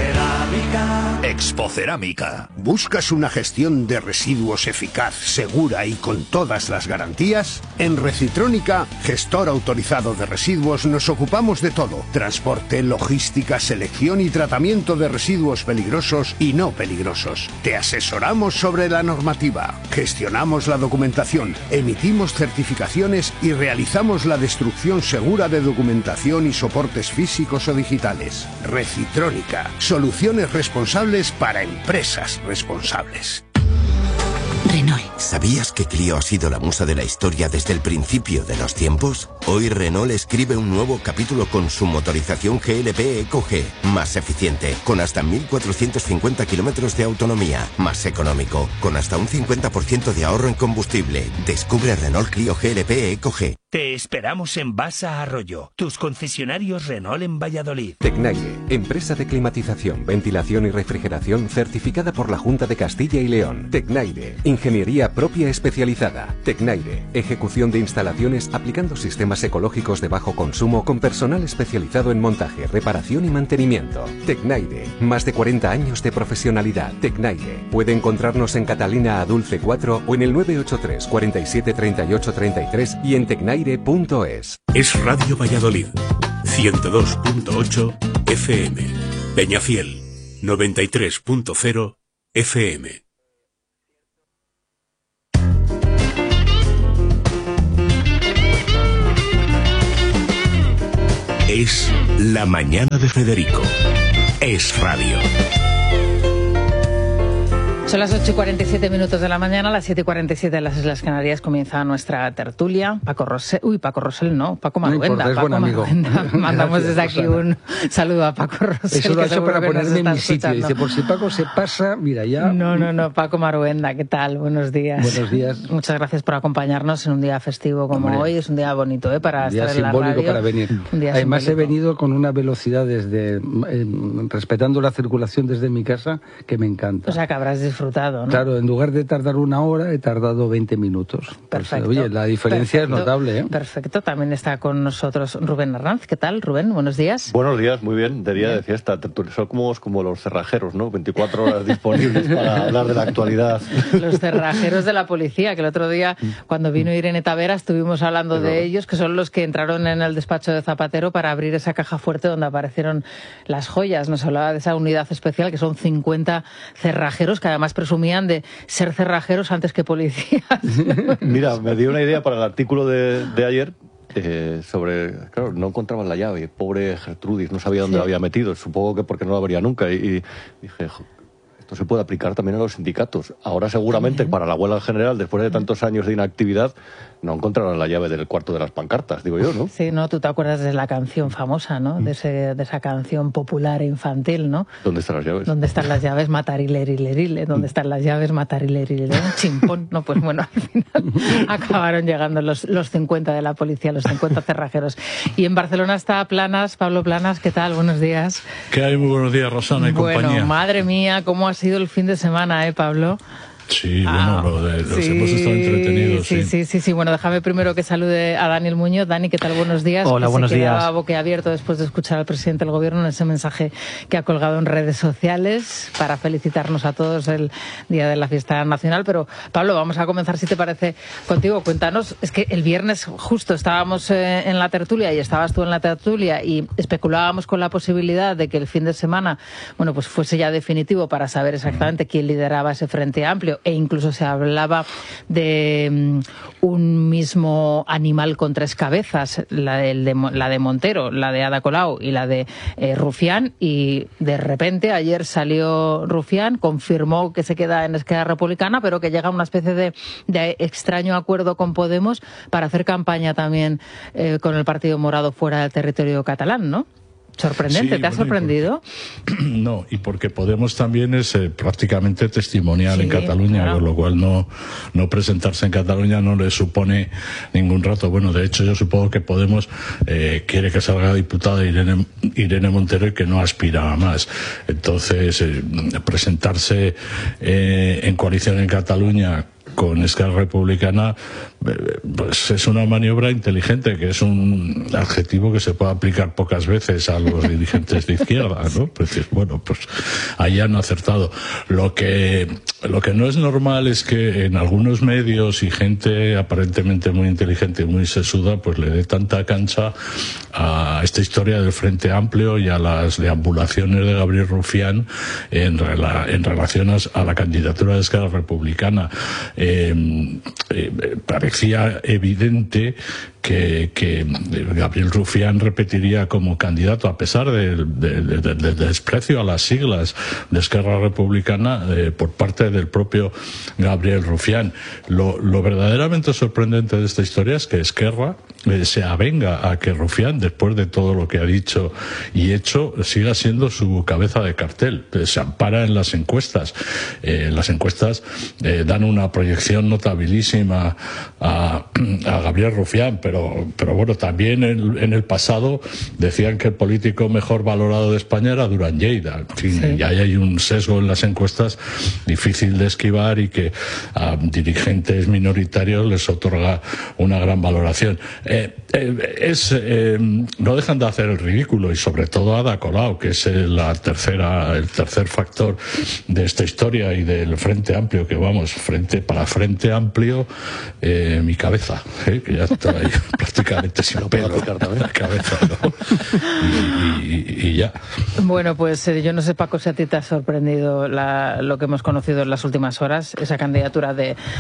Expocerámica. ¿Buscas una gestión de residuos eficaz, segura y con todas las garantías? En Recitrónica, gestor autorizado de residuos, nos ocupamos de todo. Transporte, logística, selección y tratamiento de residuos peligrosos y no peligrosos. Te asesoramos sobre la normativa. Gestionamos la documentación, emitimos certificaciones y realizamos la destrucción segura de documentación y soportes físicos o digitales. Recitrónica. Soluciones responsables para empresas responsables. Renault. ¿Sabías que Clio ha sido la musa de la historia desde el principio de los tiempos? Hoy Renault es escribe un nuevo capítulo con su motorización GLP EcoG, más eficiente, con hasta 1.450 kilómetros de autonomía, más económico, con hasta un 50% de ahorro en combustible. Descubre Renault Clio GLP EcoG. Te esperamos en Basa Arroyo, tus concesionarios Renault en Valladolid. Tecnaire, empresa de climatización, ventilación y refrigeración certificada por la Junta de Castilla y León. Tecnaire, ingeniería propia especializada. Tecnaire, ejecución de instalaciones aplicando sistemas ecológicos de bajo consumo con personal especializado en montaje, reparación y mantenimiento. Tecnaire, más de 40 años de profesionalidad. Tecnaire, puede encontrarnos en Catalina Adulce 4 o en el 983 47 38 33 y en tecnaire.es. Es Radio Valladolid, 102.8 FM, Peñafiel, 93.0 FM. Es la mañana de Federico. Es radio. Son las 8:47 de la mañana, las 7:47 de las Islas Canarias. Comienza nuestra tertulia. Paco Rosell, Paco Maruenda. No, Paco Maruenda. Mandamos desde aquí un saludo a Paco Rosell. Eso lo ha hecho para ponerme en mi sitio. Dice, por si Paco se pasa, mira ya. No, Paco Maruenda, ¿qué tal? Buenos días. Buenos días. Muchas gracias por acompañarnos en un día festivo como hoy. Es un día bonito, para estar en la radio. Un día simbólico para venir. Además simbólico. He venido con una velocidad respetando la circulación desde mi casa que me encanta. O sea, que habrás disfrutado, ¿no? Claro, en lugar de tardar una hora, he tardado 20 minutos. Perfecto. Pues, oye, la diferencia es notable, ¿eh? Perfecto. También está con nosotros Rubén Arranz. ¿Qué tal, Rubén? Buenos días. Buenos días, muy bien. De día de fiesta. Somos como los cerrajeros, ¿no? 24 horas disponibles para hablar de la actualidad. Los cerrajeros de la policía, que el otro día, cuando vino Irene Tavera, estuvimos hablando de ellos, que son los que entraron en el despacho de Zapatero para abrir esa caja fuerte donde aparecieron las joyas. Nos hablaba de esa unidad especial, que son 50 cerrajeros, que además presumían de ser cerrajeros antes que policías. Mira, me dio una idea para el artículo de ayer sobre, claro, no encontraban la llave, pobre Gertrudis, no sabía dónde la había metido, supongo que porque no la abría nunca, y dije, esto se puede aplicar también a los sindicatos. Ahora seguramente para la huelga general, después de tantos años de inactividad, no encontrarán la llave del cuarto de las pancartas, digo yo, ¿no? Sí, ¿no? Tú te acuerdas de la canción famosa, ¿no? De esa canción popular e infantil, ¿no? ¿Dónde están las llaves? ¿Dónde están las llaves? Matarilerile. ¿Dónde están las llaves? Matarilerile. Chimpón. No, pues bueno, al final acabaron llegando los 50 de la policía, los 50 cerrajeros. Y en Barcelona está Planas, Pablo Planas, ¿qué tal? Buenos días. ¿Qué hay? Muy buenos días, Rosana y compañía. Bueno, madre mía, cómo ha sido el fin de semana, Pablo? Sí, bueno, los hemos estado entretenidos. Sí. Bueno, déjame primero que salude a Daniel Muñoz. Dani, ¿qué tal? Buenos días. Hola, buenos días. Se quedaba boquiabierto después de escuchar al presidente del Gobierno en ese mensaje que ha colgado en redes sociales para felicitarnos a todos el Día de la Fiesta Nacional. Pero, Pablo, vamos a comenzar, si te parece, contigo. Cuéntanos, es que el viernes justo estábamos en la tertulia y estabas tú en la tertulia y especulábamos con la posibilidad de que el fin de semana, bueno, pues fuese ya definitivo para saber exactamente quién lideraba ese Frente Amplio, e incluso se hablaba de un mismo animal con tres cabezas, la de Montero, la de Ada Colau y la de Rufián, y de repente ayer salió Rufián, confirmó que se queda en Esquerra Republicana, pero que llega a una especie de extraño acuerdo con Podemos para hacer campaña también con el Partido Morado fuera del territorio catalán, ¿no? Sorprendente, sí, ¿te ha sorprendido? No, y porque Podemos también es prácticamente testimonial en Cataluña, claro. Con lo cual no presentarse en Cataluña no le supone ningún reto. Bueno, de hecho yo supongo que Podemos quiere que salga diputada Irene Montero y que no aspira a más. Entonces, presentarse en coalición en Cataluña con Esquerra Republicana, pues es una maniobra inteligente, que es un adjetivo que se puede aplicar pocas veces a los dirigentes de izquierda, ¿no? Pues bueno, pues ahí han acertado. Lo que no es normal es que en algunos medios y gente aparentemente muy inteligente y muy sesuda, pues le dé tanta cancha a esta historia del Frente Amplio y a las deambulaciones de Gabriel Rufián en relación a la candidatura de Esquerra Republicana. A parecía evidente que Gabriel Rufián repetiría como candidato, a pesar del desprecio a las siglas de Esquerra Republicana por parte del propio Gabriel Rufián. Lo verdaderamente sorprendente de esta historia es que Esquerra se avenga a que Rufián, después de todo lo que ha dicho y hecho, siga siendo su cabeza de cartel. Se ampara en las encuestas. Las encuestas dan una proyección notabilísima a Gabriel Rufián, pero bueno, también en el pasado decían que el político mejor valorado de España era Duran Lleida. En fin, sí. Y ahí hay un sesgo en las encuestas difícil de esquivar y que a dirigentes minoritarios les otorga una gran valoración. No dejan de hacer el ridículo, y sobre todo Ada Colau, que es el tercer factor de esta historia y del Frente Amplio, que vamos, para Frente Amplio, mi cabeza, que ya está ahí prácticamente sin pelo en la cabeza, ¿no? y ya. Bueno, pues yo no sé, Paco, si a ti te ha sorprendido lo que hemos conocido en las últimas horas, esa candidatura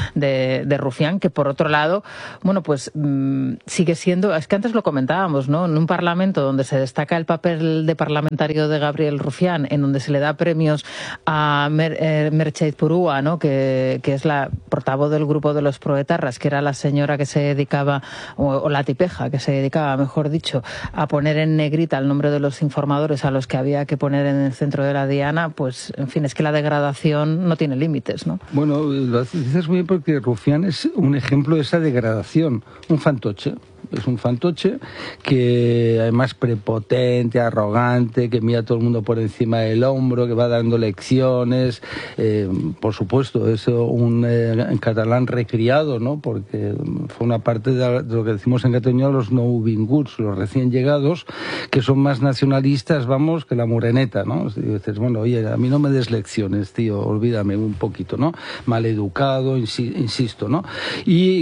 de Rufián, que por otro lado, bueno, pues sigue siendo, es que antes lo comentábamos, ¿no? En un parlamento donde se destaca el papel de parlamentario de Gabriel Rufián, en donde se le da premios a Merche Purúa, ¿no? Que es la portavoz del grupo de los proetarras, que era la señora que se dedicaba, o la tipeja, que se dedicaba, mejor dicho, a poner en negrita el nombre de los informadores a los que había que poner en el centro de la diana. Pues, en fin, es que la degradación no tiene límites, ¿no? Bueno, lo dices muy bien, porque Rufián es un ejemplo de esa degradación, un fantoche. Es un fantoche que además prepotente, arrogante, que mira a todo el mundo por encima del hombro, que va dando lecciones. Por supuesto, es un catalán recriado, ¿no? Porque fue una parte de lo que decimos en Cataluña los nouvinguts, los recién llegados, que son más nacionalistas, vamos, que la moreneta, ¿no? Y dices, bueno, oye, a mí no me des lecciones, tío, olvídame un poquito, ¿no? Maleducado, insisto, ¿no? Y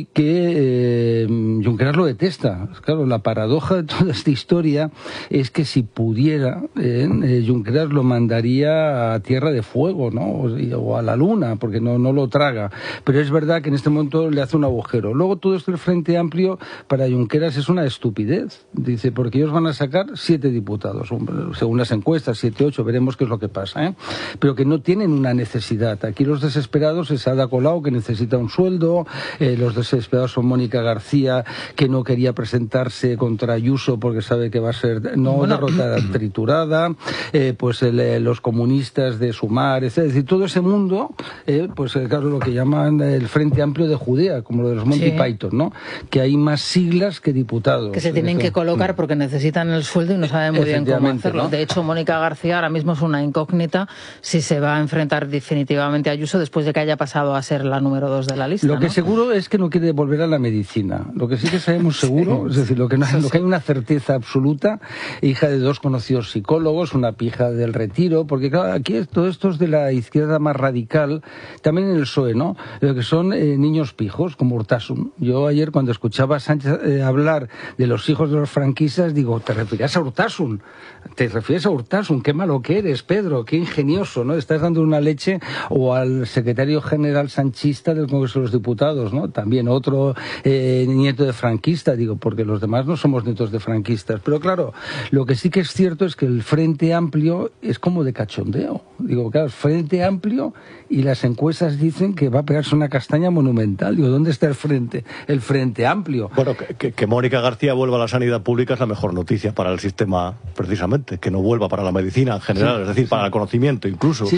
que Junqueras lo detesta. Claro, la paradoja de toda esta historia es que si pudiera, Junqueras lo mandaría a Tierra de Fuego, ¿no? O a la Luna, porque no lo traga. Pero es verdad que en este momento le hace un agujero. Luego todo esto del Frente Amplio para Junqueras es una estupidez. Dice, porque ellos van a sacar 7 diputados, según las encuestas, 7, 8, veremos qué es lo que pasa, ¿eh? Pero que no tienen una necesidad. Aquí los desesperados es Ada Colau, que necesita un sueldo, los desesperados son Mónica García, que no quería presentarse contra Ayuso porque sabe que va a ser derrotada, triturada, pues los comunistas de Sumar, es decir, todo ese mundo, pues claro, lo que llaman el Frente Amplio de Judea, como lo de los Monty Python, ¿no? Que hay más siglas que diputados. Que se tienen que colocar porque necesitan el sueldo y no saben muy bien cómo hacerlo, ¿no? De hecho, Mónica García ahora mismo es una incógnita si se va a enfrentar definitivamente a Ayuso después de que haya pasado a ser la número 2 de la lista, Lo que seguro es que no quiere volver a la medicina. Lo que sí que sabemos seguro, es decir, lo que hay una certeza absoluta, hija de 2 conocidos psicólogos, una pija del Retiro, porque claro, aquí todo esto es de la izquierda más radical, también en el PSOE, ¿no? Lo que son niños pijos, como Urtasun. Yo ayer, cuando escuchaba a Sánchez hablar de los hijos de los franquistas, digo, ¿te refieres a Urtasun? ¿Te refieres a Urtasun? Qué malo que eres, Pedro, qué ingenioso, ¿no? Estás dando una leche. O al secretario general sanchista del Congreso de los Diputados, ¿no? También otro nieto de franquista, digo, porque los demás no somos nietos de franquistas. Pero claro, lo que sí que es cierto es que el Frente Amplio es como de cachondeo. Digo, claro, Frente Amplio, y las encuestas dicen que va a pegarse una castaña monumental. Digo, ¿dónde está el Frente Amplio? Bueno, que Mónica García vuelva a la sanidad pública es la mejor noticia para el sistema, precisamente. Que no vuelva para la medicina en general, es decir, para el conocimiento incluso.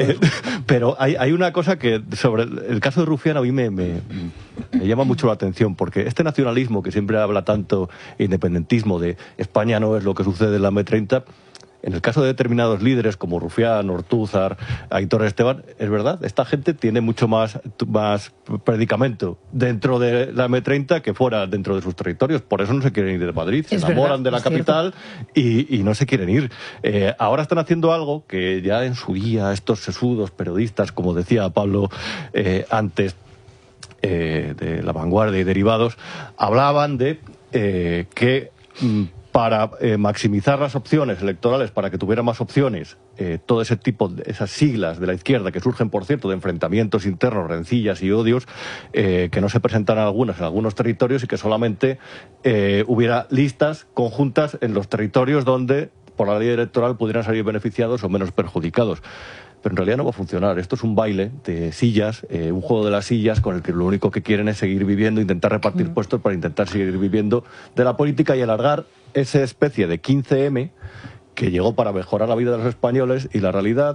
Pero hay una cosa que, sobre el caso de Rufián, a mí me llama mucho la atención, porque este nacionalismo que siempre habla tanto, independentismo, de España no es lo que sucede en la M30, en el caso de determinados líderes como Rufián, Ortúzar, Aitor Esteban, es verdad, esta gente tiene mucho más predicamento dentro de la M30 que fuera dentro de sus territorios. Por eso no se quieren ir de Madrid, se enamoran de la capital y no se quieren ir. Ahora están haciendo algo que ya en su día estos sesudos periodistas, como decía Pablo antes, de La Vanguardia y derivados, hablaban de que para maximizar las opciones electorales, para que tuviera más opciones, todo ese tipo de esas siglas de la izquierda que surgen, por cierto, de enfrentamientos internos, rencillas y odios, que no se presentaran algunas en algunos territorios y que solamente hubiera listas conjuntas en los territorios donde por la ley electoral pudieran salir beneficiados o menos perjudicados. Pero en realidad no va a funcionar. Esto es un baile de sillas, un juego de las sillas con el que lo único que quieren es seguir viviendo, intentar repartir puestos para intentar seguir viviendo de la política y alargar esa especie de 15M que llegó para mejorar la vida de los españoles, y la realidad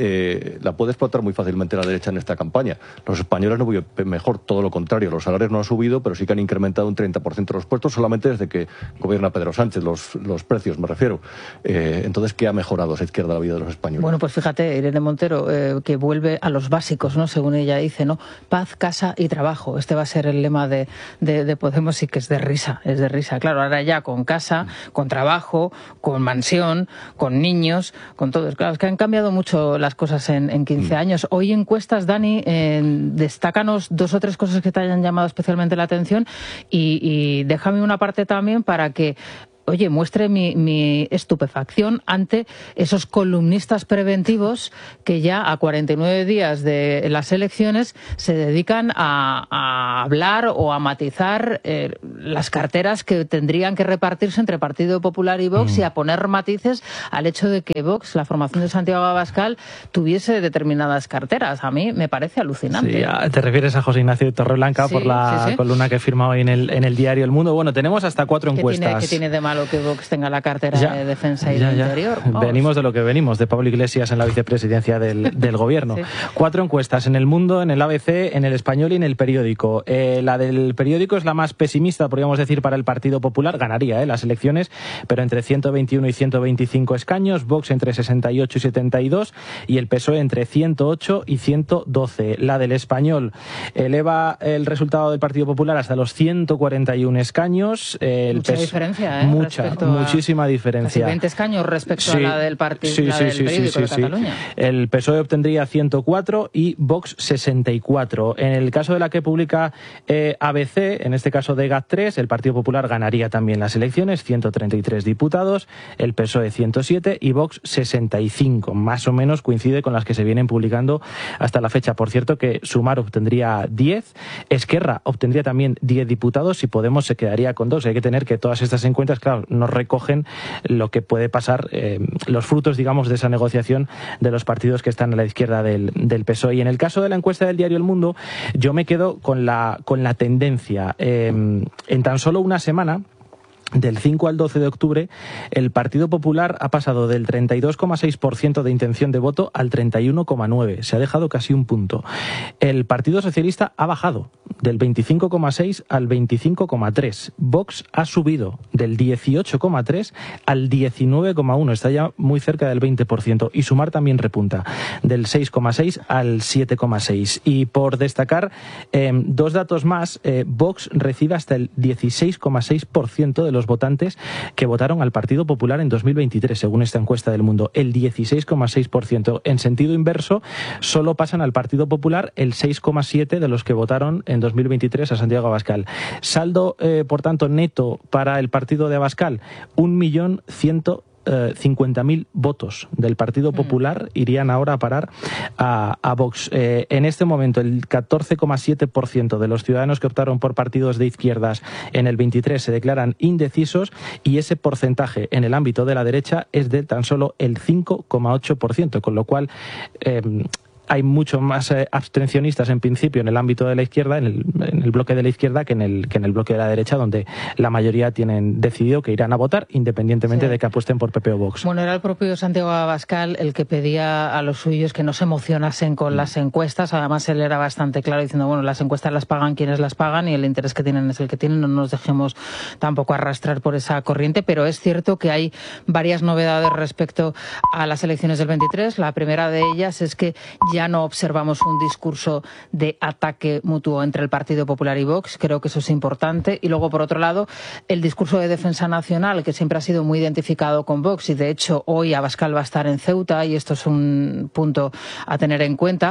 la puede explotar muy fácilmente la derecha en esta campaña. Los españoles no viven mejor, todo lo contrario. Los salarios no han subido, pero sí que han incrementado un 30% los puestos solamente desde que gobierna Pedro Sánchez, los precios me refiero. Entonces, ¿qué ha mejorado esa izquierda la vida de los españoles? Bueno, pues fíjate, Irene Montero, que vuelve a los básicos, ¿no? Según ella dice, ¿no? Paz, casa y trabajo. Este va a ser el lema de Podemos, y que es de risa, es de risa. Claro, ahora ya con casa, con trabajo, con mansión, con niños, con todo. Claro, es que han cambiado mucho las cosas en 15 años. Hoy encuestas, Dani, destácanos 2 o 3 cosas que te hayan llamado especialmente la atención y déjame una parte también para que oye, muestre mi estupefacción ante esos columnistas preventivos que ya a 49 días de las elecciones se dedican a hablar o a matizar las carteras que tendrían que repartirse entre Partido Popular y Vox y a poner matices al hecho de que Vox, la formación de Santiago Abascal, tuviese determinadas carteras. A mí me parece alucinante. Sí, te refieres a José Ignacio Torreblanca por la columna que firma hoy en el diario El Mundo. Bueno, tenemos hasta 4 encuestas. ¿Qué tiene de malo que Vox tenga la cartera de Defensa y de Interior? Venimos de lo que venimos, de Pablo Iglesias en la vicepresidencia del Gobierno. 4 encuestas en El Mundo, en el ABC, en El Español y en El Periódico. La del Periódico es la más pesimista, podríamos decir, para el Partido Popular. Ganaría las elecciones, pero entre 121 y 125 escaños, Vox entre 68 y 72 y el PSOE entre 108 y 112. La del Español eleva el resultado del Partido Popular hasta los 141 escaños. Mucha diferencia, muchísima diferencia. Casi 20 escaños respecto a la del Partido del Periódico de Cataluña. El PSOE obtendría 104 y Vox 64. En el caso de la que publica ABC, en este caso de GAT3, el Partido Popular ganaría también las elecciones, 133 diputados, el PSOE 107 y Vox 65. Más o menos coincide con las que se vienen publicando hasta la fecha. Por cierto, que Sumar obtendría 10, Esquerra obtendría también 10 diputados y Podemos se quedaría con 2. Hay que tener que todas estas encuestas, claro, no recogen lo que puede pasar, los frutos, digamos, de esa negociación de los partidos que están a la izquierda del PSOE. Y en el caso de la encuesta del diario El Mundo, yo me quedo con la tendencia. En tan solo una semana, del 5 al 12 de octubre, el Partido Popular ha pasado del 32,6% de intención de voto al 31,9%. Se ha dejado casi un punto. El Partido Socialista ha bajado del 25,6% al 25,3%. Vox ha subido del 18,3% al 19,1%. Está ya muy cerca del 20%. Y Sumar también repunta del 6,6% al 7,6%. Y por destacar 2 datos más, Vox recibe hasta el 16,6% de los votantes que votaron al Partido Popular en 2023, según esta encuesta del Mundo. El 16,6%. En sentido inverso, solo pasan al Partido Popular el 6,7% de los que votaron en 2023 a Santiago Abascal. Saldo, por tanto, neto para el partido de Abascal, 1.150.000 votos del Partido Popular irían ahora a parar a Vox. En este momento, el 14,7% de los ciudadanos que optaron por partidos de izquierdas en el 23 se declaran indecisos, y ese porcentaje en el ámbito de la derecha es de tan solo el 5,8%, con lo cual hay mucho más abstencionistas en principio en el ámbito de la izquierda, en el bloque de la izquierda, que en el bloque de la derecha, donde la mayoría tienen decidido que irán a votar independientemente de que apuesten por PP o Vox. Bueno, era el propio Santiago Abascal el que pedía a los suyos que no se emocionasen con las encuestas. Además, él era bastante claro diciendo, bueno, las encuestas las pagan quienes las pagan y el interés que tienen es el que tienen, no nos dejemos tampoco arrastrar por esa corriente. Pero es cierto que hay varias novedades respecto a las elecciones del 23. La primera de ellas es que ya no observamos un discurso de ataque mutuo entre el Partido Popular y Vox. Creo que eso es importante. Y luego, por otro lado, el discurso de defensa nacional, que siempre ha sido muy identificado con Vox, y de hecho hoy Abascal va a estar en Ceuta y esto es un punto a tener en cuenta.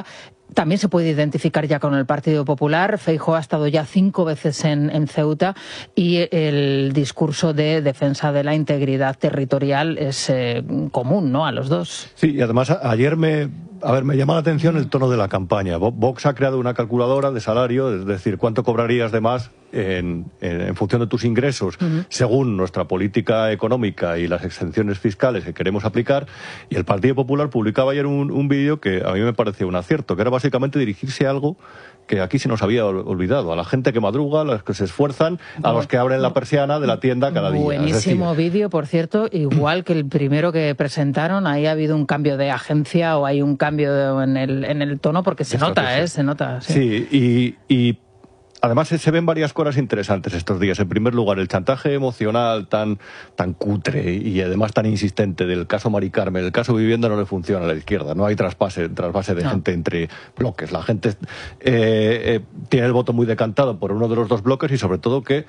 también se puede identificar ya con el Partido Popular. Feijóo ha estado ya 5 veces en Ceuta y el discurso de defensa de la integridad territorial es común, ¿no?, a los dos. Sí, y además ayer me llama la atención el tono de la campaña. Vox ha creado una calculadora de salario, es decir, cuánto cobrarías de más en función de tus ingresos, según nuestra política económica y las exenciones fiscales que queremos aplicar. Y el Partido Popular publicaba ayer un vídeo que a mí me parecía un acierto, que era básicamente dirigirse a algo que aquí se nos había olvidado, a la gente que madruga, a los que se esfuerzan, a los que abren la persiana de la tienda cada día. Buenísimo vídeo, por cierto, igual que el primero que presentaron. Ahí ha habido un cambio de agencia o hay un cambio en el tono, porque se nota, se nota. Sí, y además se ven varias cosas interesantes estos días. En primer lugar, el chantaje emocional tan cutre y además tan insistente del caso Mari Carmen. El caso vivienda no le funciona a la izquierda. No hay trasvase de gente entre bloques. La gente tiene el voto muy decantado por uno de los dos bloques y sobre todo que...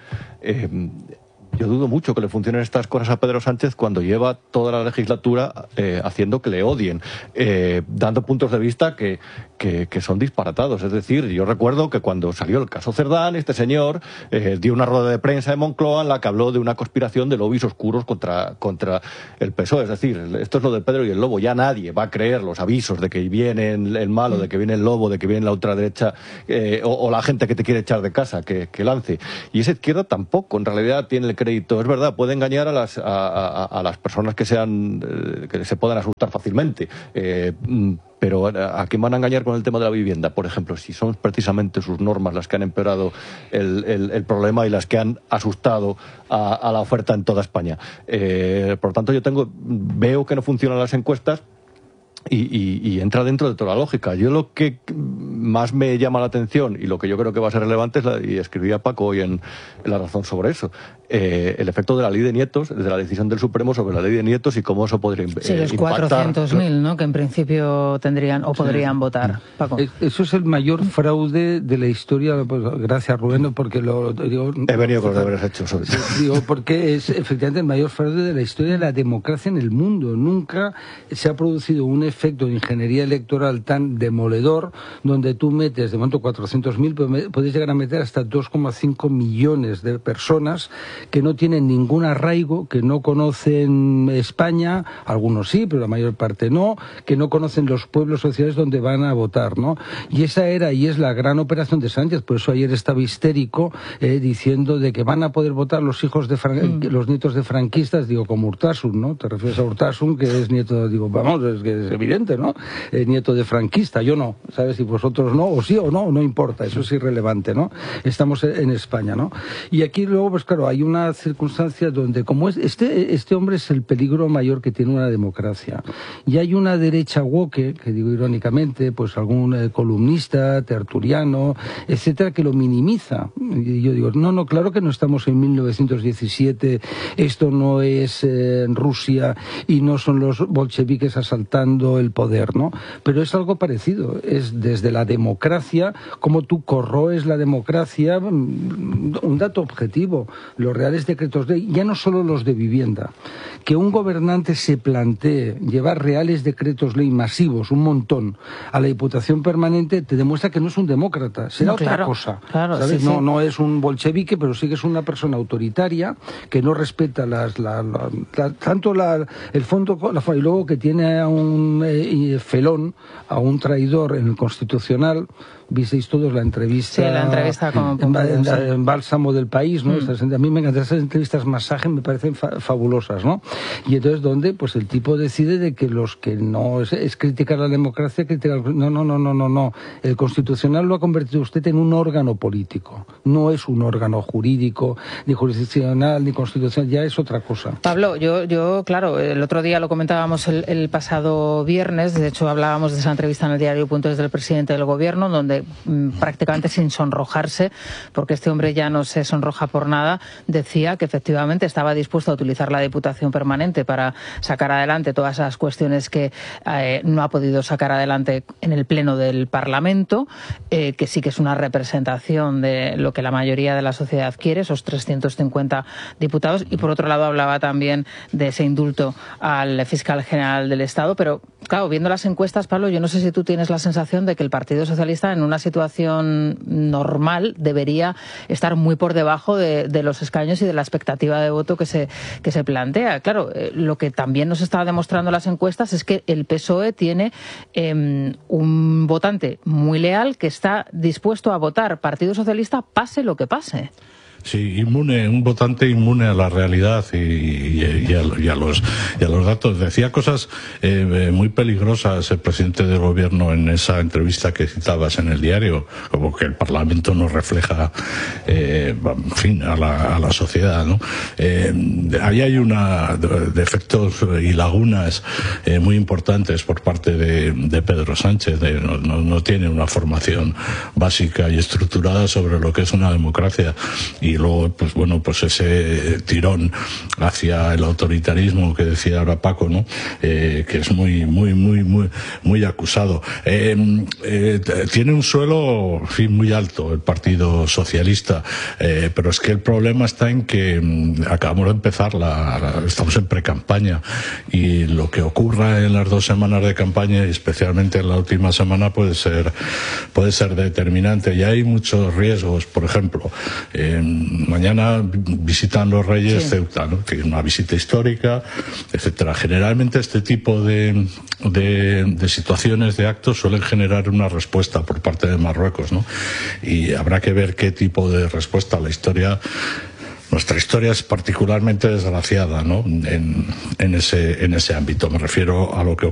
yo dudo mucho que le funcionen estas cosas a Pedro Sánchez cuando lleva toda la legislatura haciendo que le odien, dando puntos de vista que son disparatados. Es decir, yo recuerdo que cuando salió el caso Cerdán, este señor dio una rueda de prensa en Moncloa en la que habló de una conspiración de lobbies oscuros contra el PSOE. Es decir, esto es lo de Pedro y el Lobo. Ya nadie va a creer los avisos de que viene el malo, de que viene el lobo, de que viene la ultraderecha o la gente que te quiere echar de casa, que lance. Y esa izquierda tampoco, en realidad, tiene el crédito. Es verdad, puede engañar a las personas que se puedan asustar fácilmente. Pero ¿a quién van a engañar con el tema de la vivienda? Por ejemplo, si son precisamente sus normas las que han empeorado el problema y las que han asustado a la oferta en toda España. Por lo tanto, veo que no funcionan las encuestas y entra dentro de toda la lógica. Yo lo que más me llama la atención y lo que yo creo que va a ser relevante y escribía Paco hoy en La Razón sobre eso, el efecto de la ley de nietos, de la decisión del Supremo sobre la ley de nietos y cómo eso podría impactar. Sí, los 400.000, ¿no?, que en principio tendrían o podrían votar. Paco. Eso es el mayor fraude de la historia. Pues, gracias, Rubén, porque lo digo... He venido con los deberes hechos. Digo, porque es efectivamente el mayor fraude de la historia de la democracia en el mundo. Nunca se ha producido un efecto de ingeniería electoral tan demoledor, donde tú metes, de momento 400.000, pero puedes llegar a meter hasta 2,5 millones de personas que no tienen ningún arraigo, que no conocen España, algunos sí, pero la mayor parte no, que no conocen los pueblos sociales donde van a votar, ¿no? Y esa era y es la gran operación de Sánchez. Por eso ayer estaba histérico diciendo de que van a poder votar los hijos de los nietos de franquistas, digo, como Urtasun, ¿no? Te refieres a Urtasun, que es nieto, digo, vamos, es que es evidente, ¿no? Nieto de franquista, yo no, ¿sabes? Si vosotros no, o sí o no, no importa, eso es irrelevante, ¿no? Estamos en España, ¿no? Y aquí luego, pues claro, hay una circunstancia donde, como este hombre es el peligro mayor que tiene una democracia, y hay una derecha woke, que digo irónicamente, pues algún columnista, tertuliano, etcétera, que lo minimiza. Y yo digo, no, claro que no estamos en 1917, esto no es Rusia y no son los bolcheviques asaltando el poder, ¿no? Pero es algo parecido, es desde la democracia, como tú corroes la democracia. Un dato objetivo, los reales decretos ley, ya no solo los de vivienda, que un gobernante se plantee llevar reales decretos ley masivos, un montón, a la Diputación Permanente, te demuestra que no es un demócrata, será otra cosa, ¿sabes? Sí, no es un bolchevique, pero sí que es una persona autoritaria que no respeta tanto el fondo y luego que tiene a un felón, a un traidor en el Constitucional. Visteis todos la entrevista, sí, la entrevista en Bálsamo del País, ¿no? A mí me encantan esas entrevistas masaje, me parecen fabulosas, ¿no? Y entonces donde pues el tipo decide de que los que no es criticar la democracia, no. El Constitucional lo ha convertido usted en un órgano político, no es un órgano jurídico, ni jurisdiccional, ni constitucional, ya es otra cosa. Pablo, yo claro, el otro día lo comentábamos el pasado viernes, de hecho hablábamos de esa entrevista en el diario Puntos del presidente del gobierno, donde prácticamente sin sonrojarse, porque este hombre ya no se sonroja por nada, decía que efectivamente estaba dispuesto a utilizar la Diputación Permanente para sacar adelante todas esas cuestiones que no ha podido sacar adelante en el Pleno del Parlamento, que sí que es una representación de lo que la mayoría de la sociedad quiere, esos 350 diputados. Y por otro lado hablaba también de ese indulto al fiscal general del Estado. Pero claro, viendo las encuestas, Pablo, yo no sé si tú tienes la sensación de que el Partido Socialista en una situación normal debería estar muy por debajo de los escaños y de la expectativa de voto que se plantea. Claro, lo que también nos está demostrando las encuestas es que el PSOE tiene un votante muy leal que está dispuesto a votar Partido Socialista pase lo que pase. Sí, inmune, un votante inmune a la realidad y a los datos. Decía cosas muy peligrosas el presidente del gobierno en esa entrevista que citabas en el diario, como que el Parlamento no refleja, en fin, a la sociedad, ¿no? Ahí hay una defectos y lagunas muy importantes por parte de Pedro Sánchez. No tiene una formación básica y estructurada sobre lo que es una democracia. Y luego, pues bueno, pues ese tirón hacia el autoritarismo que decía ahora Paco, ¿no? Que es muy acusado. Tiene un suelo, en fin, muy alto el Partido Socialista, pero es que el problema está en que acabamos de empezar estamos en precampaña, y lo que ocurra en las 2 semanas de campaña, y especialmente en la última semana, puede ser determinante. Y hay muchos riesgos. Por ejemplo, mañana visitan los Reyes Ceuta, ¿no? Que es una visita histórica, etcétera. Generalmente este tipo de situaciones, de actos, suelen generar una respuesta por parte de Marruecos, ¿no? Y habrá que ver qué tipo de respuesta. Nuestra historia es particularmente desgraciada, ¿no? En ese ámbito. Me refiero a lo que